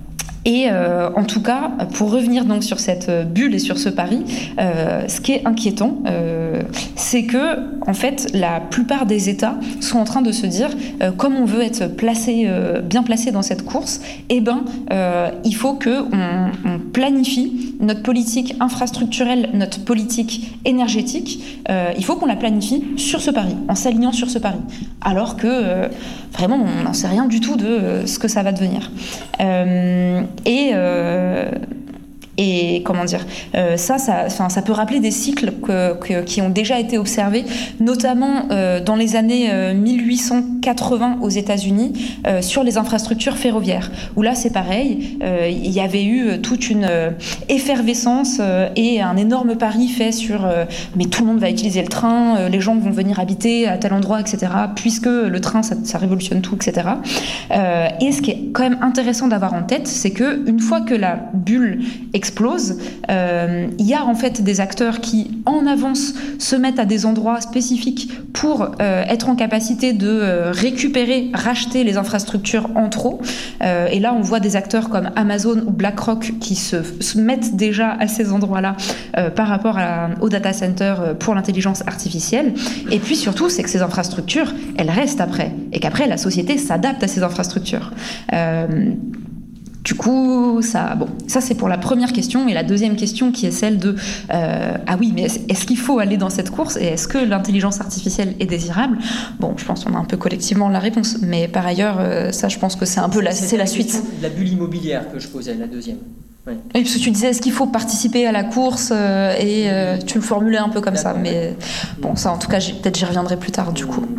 Et euh, en tout cas, pour revenir donc sur cette bulle et sur ce pari, euh, ce qui est inquiétant, euh, c'est que en fait, la plupart des États sont en train de se dire, euh, comme on veut être placé, euh, bien placé dans cette course, eh ben, euh, il faut que on, on planifie notre politique infrastructurelle, notre politique énergétique. Euh, il faut qu'on la planifie sur ce pari, en s'alignant sur ce pari, alors que euh, vraiment, on n'en sait rien du tout de euh, ce que ça va devenir. Euh, et, euh, et comment dire, euh, ça, ça, ça peut rappeler des cycles que, que, qui ont déjà été observés, notamment euh, dans les années euh, mille huit cent quatre-vingts aux États-Unis, euh, sur les infrastructures ferroviaires, où là c'est pareil, euh, il y avait eu toute une euh, effervescence euh, et un énorme pari fait sur euh, mais tout le monde va utiliser le train, euh, les gens vont venir habiter à tel endroit, et cetera, puisque le train ça, ça révolutionne tout, et cetera. Euh, et ce qui est quand même intéressant d'avoir en tête, c'est que une fois que la bulle explose, euh, il y a en fait des acteurs qui en avance se mettent à des endroits spécifiques pour euh, être en capacité de euh, récupérer, racheter les infrastructures en trop. Euh, et là, on voit des acteurs comme Amazon ou BlackRock qui se, se mettent déjà à ces endroits-là euh, par rapport à, aux data centers pour l'intelligence artificielle. Et puis surtout, c'est que ces infrastructures, elles restent après, et qu'après, la société s'adapte à ces infrastructures. Euh, Du coup, ça, bon, ça c'est pour la première question. Et la deuxième question qui est celle de euh, ah oui, mais est-ce, est-ce qu'il faut aller dans cette course et est-ce que l'intelligence artificielle est désirable? Bon, je pense qu'on a un peu collectivement la réponse, mais par ailleurs, euh, ça, je pense que c'est un peu la, c'est, c'est la suite. La bulle immobilière que je posais, la deuxième. Oui. Oui, parce que tu disais est-ce qu'il faut participer à la course euh, et euh, tu le formulais un peu comme D'accord. ça, mais bon, ça en tout cas, j'y, peut-être j'y reviendrai plus tard du coup.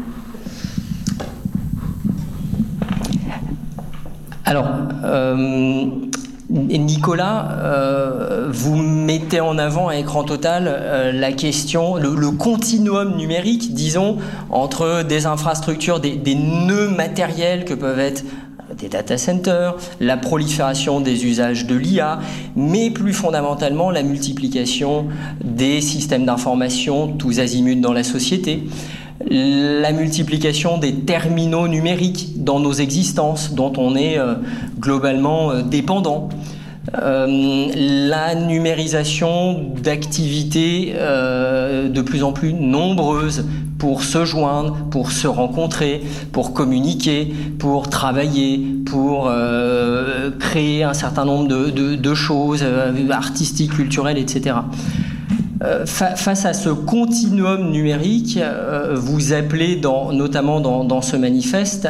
Alors, euh, Nicolas, euh, vous mettez en avant à Écran Total euh, la question, le, le continuum numérique, disons, entre des infrastructures, des, des nœuds matériels que peuvent être des data centers, la prolifération des usages de l'I A, mais plus fondamentalement la multiplication des systèmes d'information tous azimuts dans la société. La multiplication des terminaux numériques dans nos existences, dont on est euh, globalement euh, dépendant. Euh, la numérisation d'activités euh, de plus en plus nombreuses pour se joindre, pour se rencontrer, pour communiquer, pour travailler, pour euh, créer un certain nombre de, de, de choses euh, artistiques, culturelles, et cetera. Face à ce continuum numérique, vous appelez dans, notamment dans, dans ce manifeste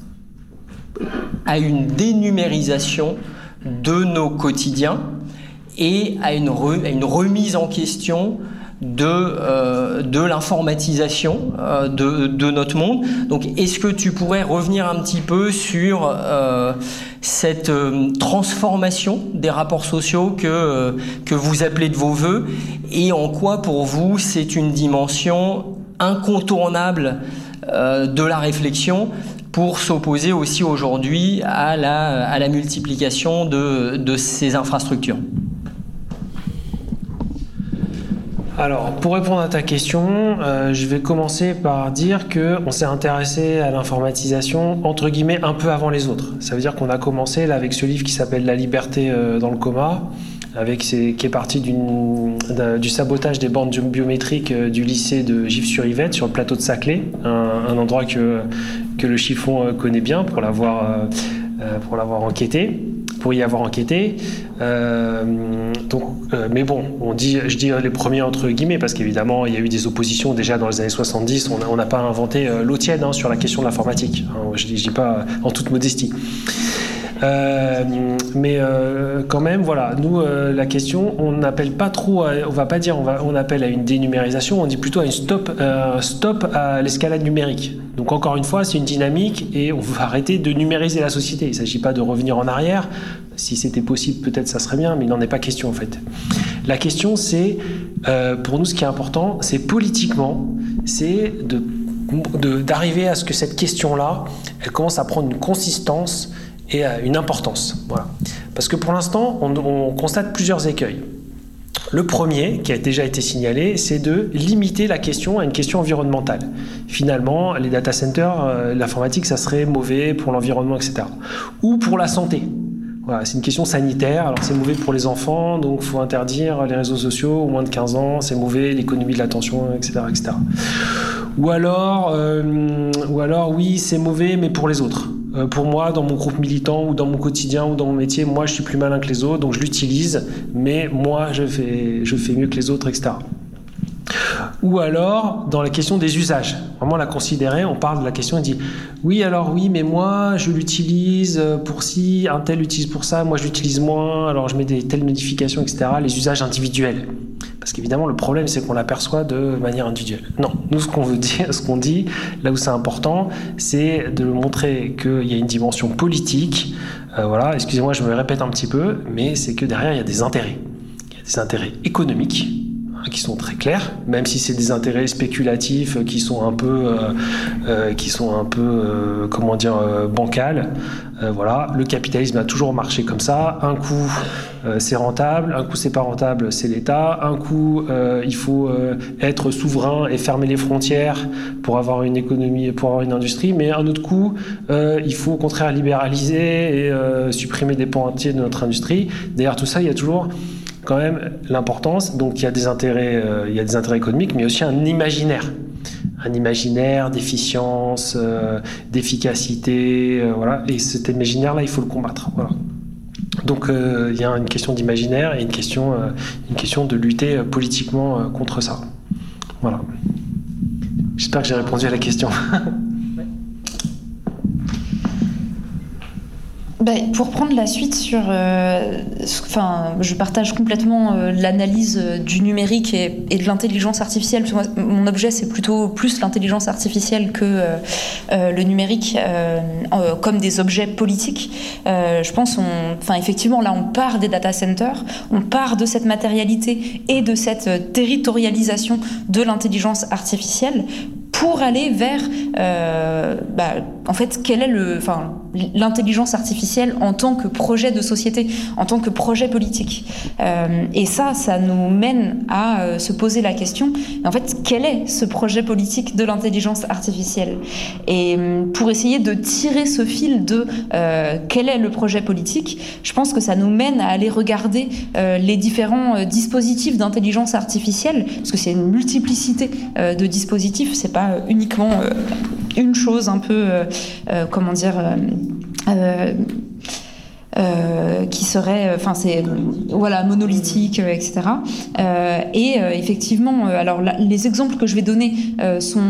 à une dénumérisation de nos quotidiens et à une, re, à une remise en question de, euh, de l'informatisation euh, de, de notre monde. Donc, est-ce que tu pourrais revenir un petit peu sur euh, cette euh, transformation des rapports sociaux que, euh, que vous appelez de vos voeux, et en quoi, pour vous, c'est une dimension incontournable euh, de la réflexion pour s'opposer aussi aujourd'hui à la, à la multiplication de, de ces infrastructures? Alors, pour répondre à ta question, euh, je vais commencer par dire qu'on s'est intéressé à l'informatisation, entre guillemets, un peu avant les autres. Ça veut dire qu'on a commencé là, avec ce livre qui s'appelle « La liberté euh, dans le coma », avec ces, qui est parti d'une, d'un, du sabotage des bornes biométriques euh, du lycée de Gif-sur-Yvette, sur le plateau de Saclay, un, un endroit que, que le chiffon euh, connaît bien pour l'avoir, euh, euh, pour l'avoir enquêté. pour y avoir enquêté. Euh, donc, euh, mais bon, on dit, je dis les premiers entre guillemets, parce qu'évidemment, il y a eu des oppositions déjà dans les années soixante-dix. On n'a pas inventé euh, l'eau tiède hein, sur la question de l'informatique. Hein, je ne dis pas en toute modestie. Euh, mais euh, quand même, voilà, nous, euh, la question, on n'appelle pas trop, à, on va pas dire, on, va, on appelle à une dénumérisation, on dit plutôt à une stop, euh, stop à l'escalade numérique. Donc encore une fois, c'est une dynamique et on veut arrêter de numériser la société. Il ne s'agit pas de revenir en arrière. Si c'était possible, peut-être ça serait bien, mais il n'en est pas question en fait. La question, c'est, euh, pour nous, ce qui est important, c'est politiquement, c'est de, de, d'arriver à ce que cette question-là, elle commence à prendre une consistance et une importance. Voilà. Parce que pour l'instant, on, on constate plusieurs écueils. Le premier, qui a déjà été signalé, c'est de limiter la question à une question environnementale. Finalement, les data centers, euh, l'informatique, ça serait mauvais pour l'environnement, et cetera. Ou pour la santé. Voilà, c'est une question sanitaire. Alors c'est mauvais pour les enfants, donc il faut interdire les réseaux sociaux au moins de quinze ans, c'est mauvais, l'économie de l'attention, et cetera, et cetera. Ou alors, euh, ou alors oui, c'est mauvais, mais pour les autres. Euh, pour moi, dans mon groupe militant, ou dans mon quotidien, ou dans mon métier, moi je suis plus malin que les autres, donc je l'utilise, mais moi je fais, je fais mieux que les autres, et cetera. Ou alors, dans la question des usages, vraiment la considérer, on parle de la question, on dit oui, alors oui, mais moi je l'utilise pour ci, un tel l'utilise pour ça, moi je l'utilise moins, alors je mets des telles modifications, et cetera. Les usages individuels. Parce qu'évidemment, le problème, c'est qu'on l'aperçoit de manière individuelle. Non, nous, ce qu'on veut dire, ce qu'on dit, là où c'est important, c'est de montrer qu'il y a une dimension politique. Euh, voilà, excusez-moi, je me répète un petit peu, mais c'est que derrière, il y a des intérêts. Il y a des intérêts économiques, qui sont très clairs, même si c'est des intérêts spéculatifs qui sont un peu, euh, euh, qui sont un peu, euh, comment dire, euh, bancals. Euh, voilà, le capitalisme a toujours marché comme ça. Un coup, euh, c'est rentable, un coup, c'est pas rentable, c'est l'État. Un coup, euh, il faut euh, être souverain et fermer les frontières pour avoir une économie, pour avoir une industrie. Mais un autre coup, euh, il faut au contraire libéraliser et euh, supprimer des pans entiers de notre industrie. Derrière tout ça, il y a toujours quand même l'importance, donc il y a des intérêts, euh, il y a des intérêts économiques, mais aussi un imaginaire, un imaginaire d'efficience, euh, d'efficacité, euh, voilà. Et cet imaginaire-là, il faut le combattre, voilà. Donc euh, il y a une question d'imaginaire et une question, euh, une question de lutter euh, politiquement euh, contre ça, voilà. J'espère que j'ai répondu à la question. Bah, pour prendre la suite sur, euh, enfin, je partage complètement euh, l'analyse euh, du numérique et, et de l'intelligence artificielle. Moi, mon objet, c'est plutôt plus l'intelligence artificielle que euh, euh, le numérique, euh, euh, comme des objets politiques. Euh, je pense, enfin, effectivement, là, on part des data centers, on part de cette matérialité et de cette territorialisation de l'intelligence artificielle pour aller vers, euh, bah, en fait, quel est le, enfin, l'intelligence artificielle en tant que projet de société, en tant que projet politique. Euh, et ça, ça nous mène à euh, se poser la question, en fait, quel est ce projet politique de l'intelligence artificielle ? Et pour essayer de tirer ce fil de euh, quel est le projet politique, je pense que ça nous mène à aller regarder euh, les différents euh, dispositifs d'intelligence artificielle, parce que c'est une multiplicité euh, de dispositifs, c'est pas uniquement euh, une chose un peu, euh, euh, comment dire, euh, euh, euh, qui serait, enfin c'est, voilà, monolithique, euh, et cetera. Euh, et euh, effectivement, euh, alors là, les exemples que je vais donner euh, sont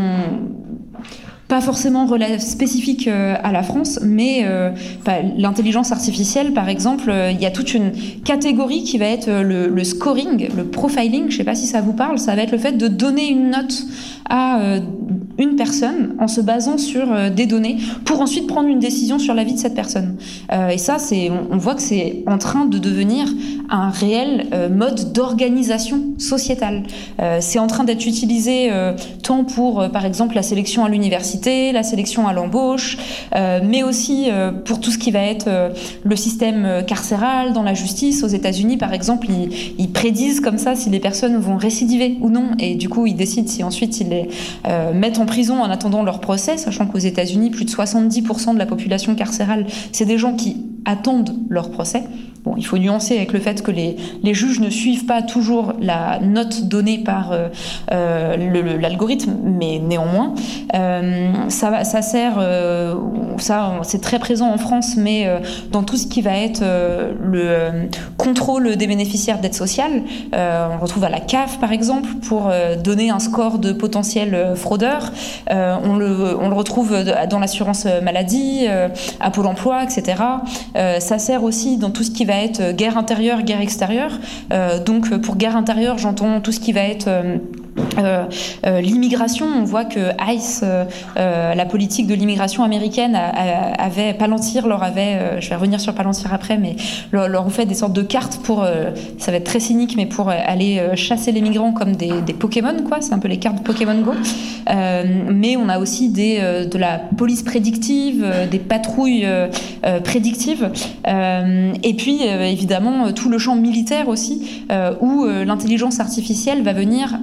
pas forcément spécifique à la France, mais euh, l'intelligence artificielle, par exemple, euh, il y a toute une catégorie qui va être le, le scoring, le profiling, je ne sais pas si ça vous parle, ça va être le fait de donner une note à euh, une personne en se basant sur euh, des données pour ensuite prendre une décision sur la vie de cette personne. Euh, et ça, c'est, on, on voit que c'est en train de devenir un réel euh, mode d'organisation sociétale. Euh, c'est en train d'être utilisé euh, tant pour, euh, par exemple, la sélection à l'université, la sélection à l'embauche, euh, mais aussi euh, pour tout ce qui va être euh, le système carcéral dans la justice. Aux États-Unis, par exemple, ils, ils prédisent comme ça si les personnes vont récidiver ou non, et du coup, ils décident si ensuite ils les euh, mettent en prison en attendant leur procès, sachant qu'aux États-Unis, plus de soixante-dix pour cent de la population carcérale, c'est des gens qui attendent leur procès. Bon, il faut nuancer avec le fait que les, les juges ne suivent pas toujours la note donnée par euh, euh, le, l'algorithme, mais néanmoins, euh, ça, ça sert, euh, ça, c'est très présent en France, mais euh, dans tout ce qui va être euh, le euh, contrôle des bénéficiaires d'aide sociale, euh, on le retrouve à la C A F par exemple, pour euh, donner un score de potentiel euh, fraudeur. Euh, on, le, on le retrouve dans l'assurance maladie, euh, à Pôle emploi, et cetera. Euh, ça sert aussi dans tout ce qui va être guerre intérieure, guerre extérieure. Euh, donc pour guerre intérieure, j'entends tout ce qui va être euh, euh, euh, l'immigration. On voit que ICE, euh, euh, la politique de l'immigration américaine, a, a, avait Palantir leur avait, euh, je vais revenir sur Palantir après, mais leur, leur ont fait des sortes de cartes pour, euh, ça va être très cynique, mais pour aller euh, chasser les migrants comme des, des Pokémon, quoi. C'est un peu les cartes Pokémon Go. Euh, mais on a aussi des, euh, de la police prédictive, euh, des patrouilles euh, euh, prédictives, euh, et puis euh, évidemment tout le champ militaire aussi, euh, où euh, l'intelligence artificielle va venir, alors, ils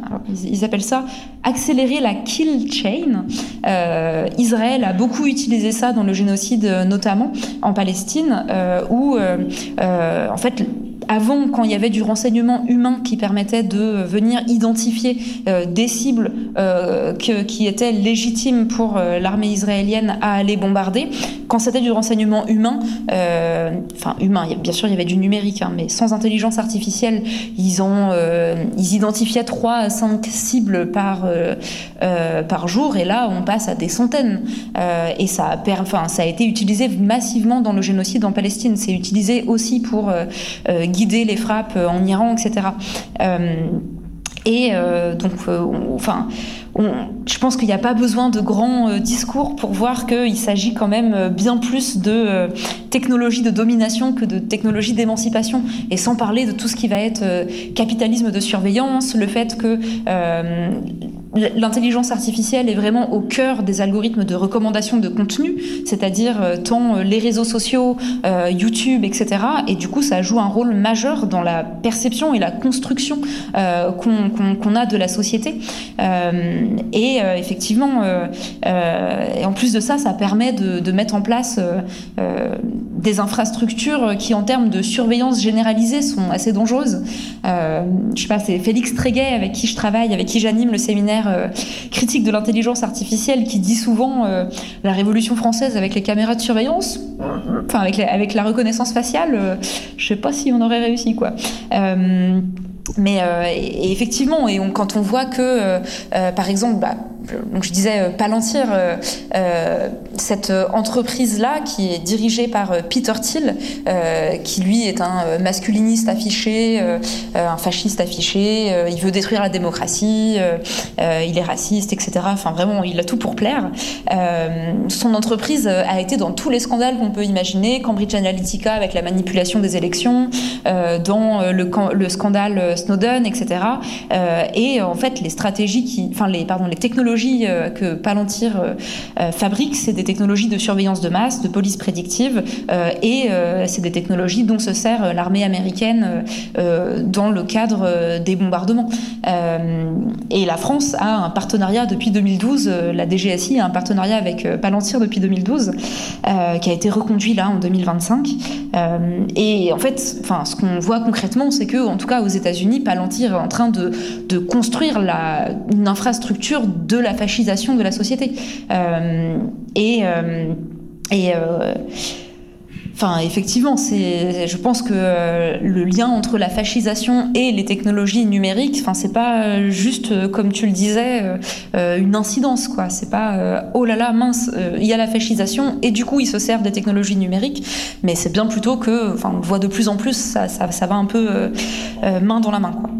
ils, ils appellent ça accélérer la kill chain. Euh, Israël a beaucoup utilisé ça dans le génocide, notamment en Palestine, euh, où euh, euh, en fait avant, quand il y avait du renseignement humain qui permettait de venir identifier euh, des cibles euh, que, qui étaient légitimes pour euh, l'armée israélienne à aller bombarder, quand c'était du renseignement humain, euh, enfin humain, bien sûr il y avait du numérique, hein, mais sans intelligence artificielle, ils, ont, euh, ils identifiaient trois à cinq cibles par, euh, euh, par jour, et là on passe à des centaines. Euh, et ça a, per, enfin, ça a été utilisé massivement dans le génocide en Palestine. C'est utilisé aussi pour euh, euh, guider les frappes en Iran, et cetera. Euh, et euh, donc, euh, on, enfin, on, je pense qu'il n'y a pas besoin de grands euh, discours pour voir qu'il s'agit quand même bien plus de euh, technologie de domination que de technologie d'émancipation. Et sans parler de tout ce qui va être euh, capitalisme de surveillance, le fait que euh, l'intelligence artificielle est vraiment au cœur des algorithmes de recommandation de contenu, c'est-à-dire euh, tant les réseaux sociaux, euh, YouTube, et cetera. Et du coup, ça joue un rôle majeur dans la perception et la construction euh, qu'on, qu'on, qu'on a de la société. Euh, et euh, effectivement, euh, euh, et en plus de ça, ça permet de, de mettre en place euh, euh, des infrastructures qui, en termes de surveillance généralisée, sont assez dangereuses. Euh, je sais pas, c'est Félix Tréguet, avec qui je travaille, avec qui j'anime le séminaire euh, critique de l'intelligence artificielle, qui dit souvent euh, la Révolution française avec les caméras de surveillance, enfin avec, les, avec la reconnaissance faciale, euh, je sais pas si on aurait réussi, quoi. Euh, mais euh, et, et effectivement, et on, quand on voit que, euh, euh, par exemple, bah, donc je disais euh, Palantir, euh, euh, cette entreprise-là qui est dirigée par euh, Peter Thiel, euh, qui lui est un euh, masculiniste affiché, euh, un fasciste affiché, euh, il veut détruire la démocratie, euh, euh, il est raciste, et cetera. Enfin vraiment, il a tout pour plaire. Euh, son entreprise a été dans tous les scandales qu'on peut imaginer, Cambridge Analytica avec la manipulation des élections, euh, dans le, le scandale Snowden, et cetera. Euh, et en fait, les stratégies qui, enfin les, pardon, les technologies que Palantir euh, fabrique, c'est des technologies de surveillance de masse, de police prédictive, euh, et euh, c'est des technologies dont se sert l'armée américaine euh, dans le cadre des bombardements. Euh, et la France a un partenariat depuis deux mille douze, la D G S I a un partenariat avec Palantir depuis deux mille douze, euh, qui a été reconduit là en deux mille vingt-cinq. Euh, et en fait, enfin, ce qu'on voit concrètement, c'est que, en tout cas aux États-Unis, Palantir est en train de, de construire la, une infrastructure de la fascisation de la société. Euh, et euh, et euh, enfin, effectivement, c'est, je pense que euh, le lien entre la fascisation et les technologies numériques, enfin, c'est pas juste, euh, comme tu le disais, euh, une incidence, quoi. C'est pas euh, oh là là, mince, euh, il y a la fascisation et du coup, ils se servent des technologies numériques, mais c'est bien plutôt que, enfin, on le voit de plus en plus, ça, ça, ça va un peu euh, euh, main dans la main, quoi.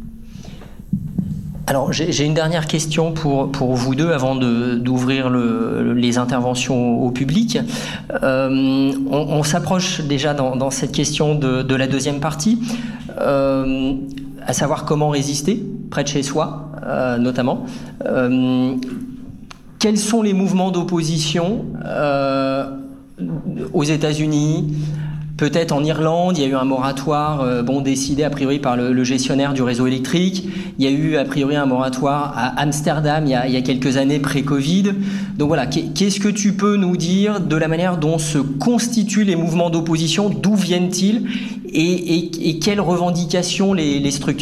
Alors, j'ai, j'ai une dernière question pour, pour vous deux avant de, d'ouvrir le, les interventions au public. Euh, on, on s'approche déjà dans, dans cette question de, de la deuxième partie, euh, à savoir comment résister près de chez soi, euh, notamment. Euh, quels sont les mouvements d'opposition euh, aux États-Unis ? Peut-être en Irlande, il y a eu un moratoire euh, bon, décidé a priori par le, le gestionnaire du réseau électrique. Il y a eu a priori un moratoire à Amsterdam il y a, il y a quelques années pré-Covid. Donc voilà, qu'est-ce que tu peux nous dire de la manière dont se constituent les mouvements d'opposition, d'où viennent-ils et, et, et quelles revendications les, les structurent ?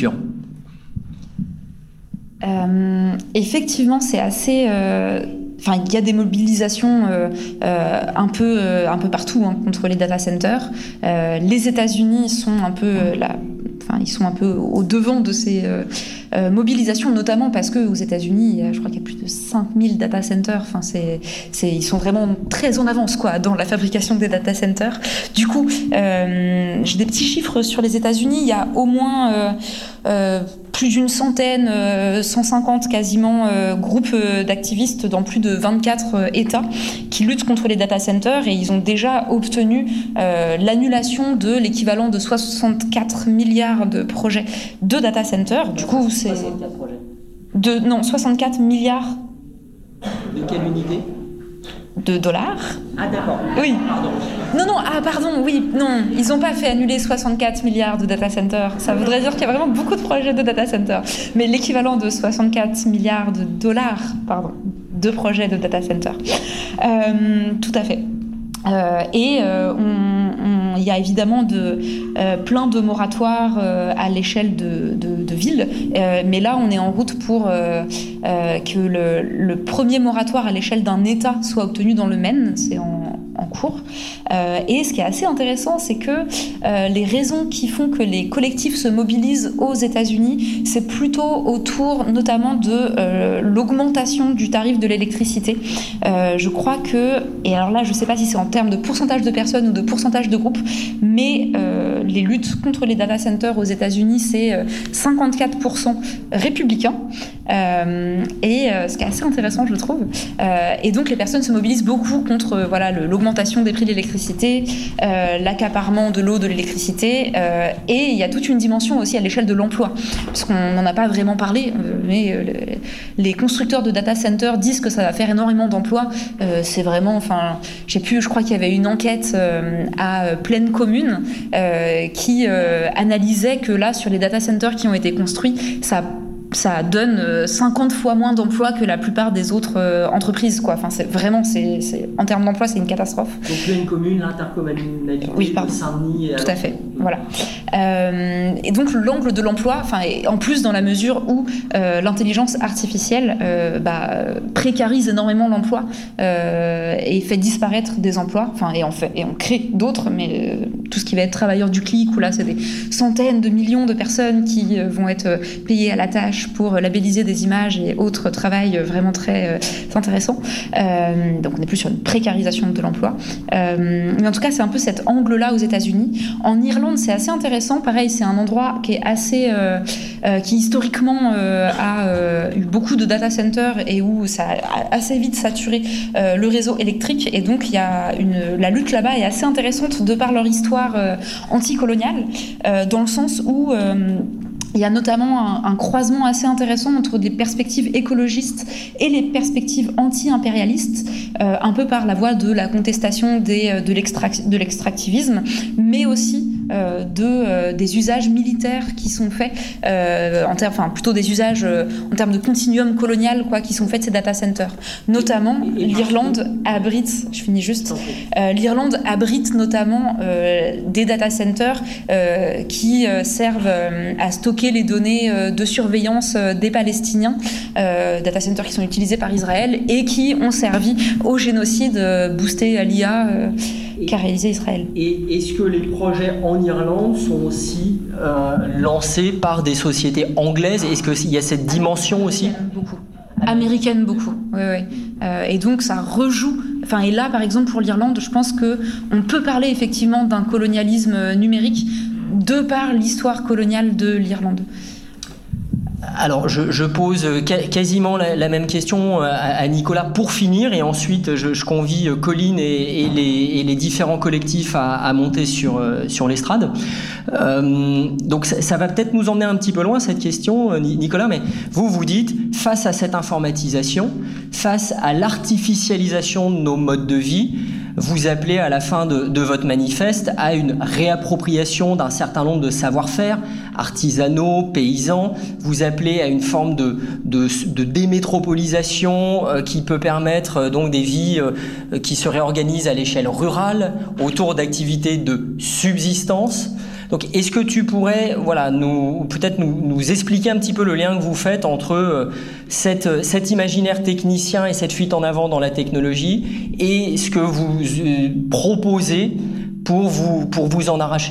euh, Effectivement, c'est assez... Euh... Enfin, il y a des mobilisations euh, euh, un peu euh, un peu partout hein, contre les data centers. Euh, les États-Unis sont un peu euh, la, enfin, ils sont un peu au devant de ces euh, euh, mobilisations, notamment parce que aux États-Unis, je crois qu'il y a plus de cinq mille data centers. Enfin, c'est, c'est, ils sont vraiment très en avance, quoi, dans la fabrication des data centers. Du coup, euh, j'ai des petits chiffres sur les États-Unis. Il y a au moins euh, euh, plus d'une centaine, euh, cent cinquante quasiment euh, groupes euh, d'activistes dans plus de vingt-quatre euh, États qui luttent contre les data centers, et ils ont déjà obtenu euh, l'annulation de l'équivalent de soixante-quatre milliards de projets de data centers. Du coup, c'est soixante-quatre projets. De non soixante-quatre milliards. De quelle unité ? de dollars. Ah d'accord. Oui. Pardon. Non, non, ah pardon, oui, non, ils n'ont pas fait annuler soixante-quatre milliards de data centers. Ça voudrait dire qu'il y a vraiment beaucoup de projets de data centers. Mais l'équivalent de soixante-quatre milliards de dollars, pardon, de projets de data centers. Euh, tout à fait. Euh, et euh, on, on, il y a évidemment de, euh, plein de moratoires euh, à l'échelle de, de, de villes, euh, mais là on est en route pour euh, euh, que le, le premier moratoire à l'échelle d'un État soit obtenu dans le Maine, c'est en, en cours. Euh, et ce qui est assez intéressant, c'est que euh, les raisons qui font que les collectifs se mobilisent aux États-Unis, c'est plutôt autour notamment de euh, l'augmentation du tarif de l'électricité. Euh, je crois que, et alors là je ne sais pas si c'est en termes de pourcentage de personnes ou de pourcentage de groupes, mais euh, les luttes contre les data centers aux États-Unis, c'est euh, cinquante-quatre pour cent républicains, euh, et euh, ce qui est assez intéressant, je trouve. Euh, et donc les personnes se mobilisent beaucoup contre euh, voilà, le, l'augmentation des prix de l'électricité, euh, l'accaparement de l'eau, de l'électricité, euh, et il y a toute une dimension aussi à l'échelle de l'emploi, parce qu'on n'en a pas vraiment parlé, euh, mais euh, les constructeurs de data centers disent que ça va faire énormément d'emplois. Euh, c'est vraiment, enfin, j'ai pu, je crois qu'il y avait une enquête euh, à Plaine Commune euh, qui euh, analysait que là, sur les data centers qui ont été construits, ça ça donne cinquante fois moins d'emplois que la plupart des autres euh, entreprises, quoi. Enfin, c'est vraiment, c'est, c'est, en termes d'emploi, c'est une catastrophe. Donc, Plaine Commune, l'intercommunalité oui, pardon. de Saint-Denis. Et tout à fait, voilà. Euh, et donc, l'angle de l'emploi, enfin, en plus dans la mesure où euh, l'intelligence artificielle euh, bah, précarise énormément l'emploi euh, et fait disparaître des emplois, enfin, et, en fait, et on crée d'autres, mais euh, tout ce qui va être travailleur du clic, où là, c'est des centaines de millions de personnes qui euh, vont être payées à la tâche pour labelliser des images et autres travail vraiment très euh, intéressant. Euh, donc on n'est plus sur une précarisation de l'emploi. Euh, mais en tout cas, c'est un peu cet angle-là aux États-Unis. En Irlande, c'est assez intéressant. Pareil, c'est un endroit qui est assez, euh, euh, qui historiquement euh, a euh, eu beaucoup de data centers et où ça a assez vite saturé euh, le réseau électrique. Et donc il y a une, la lutte là-bas est assez intéressante de par leur histoire euh, anticoloniale, euh, dans le sens où euh, il y a notamment un, un croisement assez intéressant entre les perspectives écologistes et les perspectives anti-impérialistes, euh, un peu par la voie de la contestation des, de, l'extrac- de l'extractivisme, mais aussi euh, de, euh, des usages militaires qui sont faits, euh, en termes, enfin plutôt des usages euh, en termes de continuum colonial, quoi, qui sont faits de ces data centers. Notamment, et, et l'Irlande abrite, je finis juste, euh, l'Irlande abrite notamment euh, des data centers euh, qui euh, servent euh, à stocker les données de surveillance des Palestiniens, euh, data centers qui sont utilisés par Israël et qui ont servi au génocide boosté à l'I A euh, qu'a réalisé Israël. Et est-ce que les projets en Irlande sont aussi euh, lancés par des sociétés anglaises ? Est-ce qu'il y a cette dimension aussi ? Beaucoup. Américaine beaucoup, oui, oui. Euh, et donc ça rejoue. Enfin, et là, par exemple, pour l'Irlande, je pense que on peut parler effectivement d'un colonialisme numérique de par l'histoire coloniale de l'Irlande. Alors, je, je pose quasiment la, la même question à, à Nicolas pour finir, et ensuite je, je convie Colline et, et, les, et les différents collectifs à, à monter sur, sur l'estrade. Euh, donc ça, ça va peut-être nous emmener un petit peu loin, cette question, Nicolas, mais vous vous dites, face à cette informatisation, face à l'artificialisation de nos modes de vie, vous appelez à la fin de, de votre manifeste à une réappropriation d'un certain nombre de savoir-faire artisanaux, paysans. Vous appelez à une forme de, de, de démétropolisation euh, qui peut permettre euh, donc des vies euh, qui se réorganisent à l'échelle rurale autour d'activités de subsistance. Donc, est-ce que tu pourrais, voilà, nous peut-être nous, nous expliquer un petit peu le lien que vous faites entre euh, cette, cet imaginaire technicien et cette fuite en avant dans la technologie et ce que vous euh, proposez pour vous, pour vous en arracher ?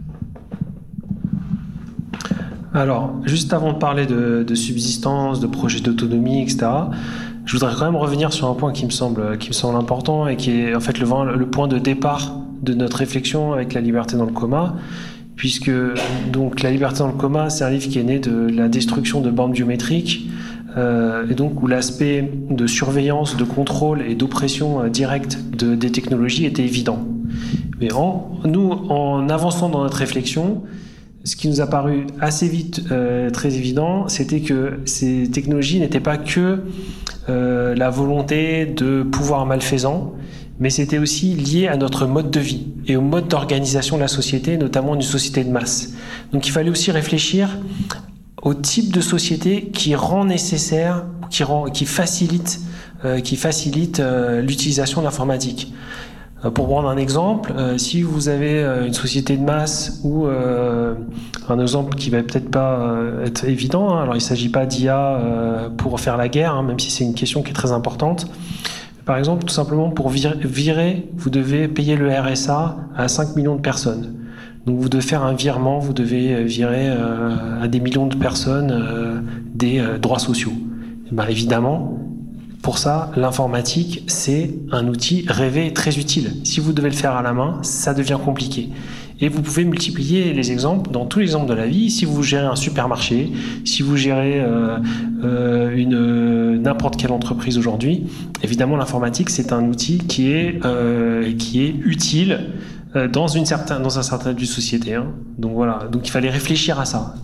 Alors, juste avant de parler de, de subsistance, de projets d'autonomie, et cetera, je voudrais quand même revenir sur un point qui me semble, qui me semble important et qui est en fait le, le point de départ de notre réflexion avec La liberté dans le coma, puisque donc La liberté dans le coma, c'est un livre qui est né de la destruction de bornes biométriques, euh, et donc où l'aspect de surveillance, de contrôle et d'oppression euh, directe de, des technologies était évident. Mais en, nous, en avançant dans notre réflexion, ce qui nous a paru assez vite euh, très évident, c'était que ces technologies n'étaient pas que euh, la volonté de pouvoirs malfaisants, mais c'était aussi lié à notre mode de vie et au mode d'organisation de la société, notamment une société de masse. Donc il fallait aussi réfléchir au type de société qui rend nécessaire, qui, rend, qui facilite, euh, qui facilite euh, l'utilisation de l'informatique. Euh, pour prendre un exemple, euh, si vous avez euh, une société de masse ou euh, un exemple qui va peut-être pas euh, être évident, hein, alors il ne s'agit pas d'I A euh, pour faire la guerre, hein, même si c'est une question qui est très importante. Par exemple, tout simplement pour virer, vous devez payer le R S A à cinq millions de personnes. Donc vous devez faire un virement, vous devez virer euh, à des millions de personnes euh, des euh, droits sociaux. Et ben évidemment, pour ça, l'informatique, c'est un outil rêvé très utile. Si vous devez le faire à la main, ça devient compliqué. Et vous pouvez multiplier les exemples dans tous les exemples de la vie. Si vous gérez un supermarché, si vous gérez euh, euh, une, euh, n'importe quelle entreprise aujourd'hui, évidemment l'informatique c'est un outil qui est, euh, qui est utile euh, dans, une certain, dans un certain type de société. Hein. Donc voilà, donc il fallait réfléchir à ça.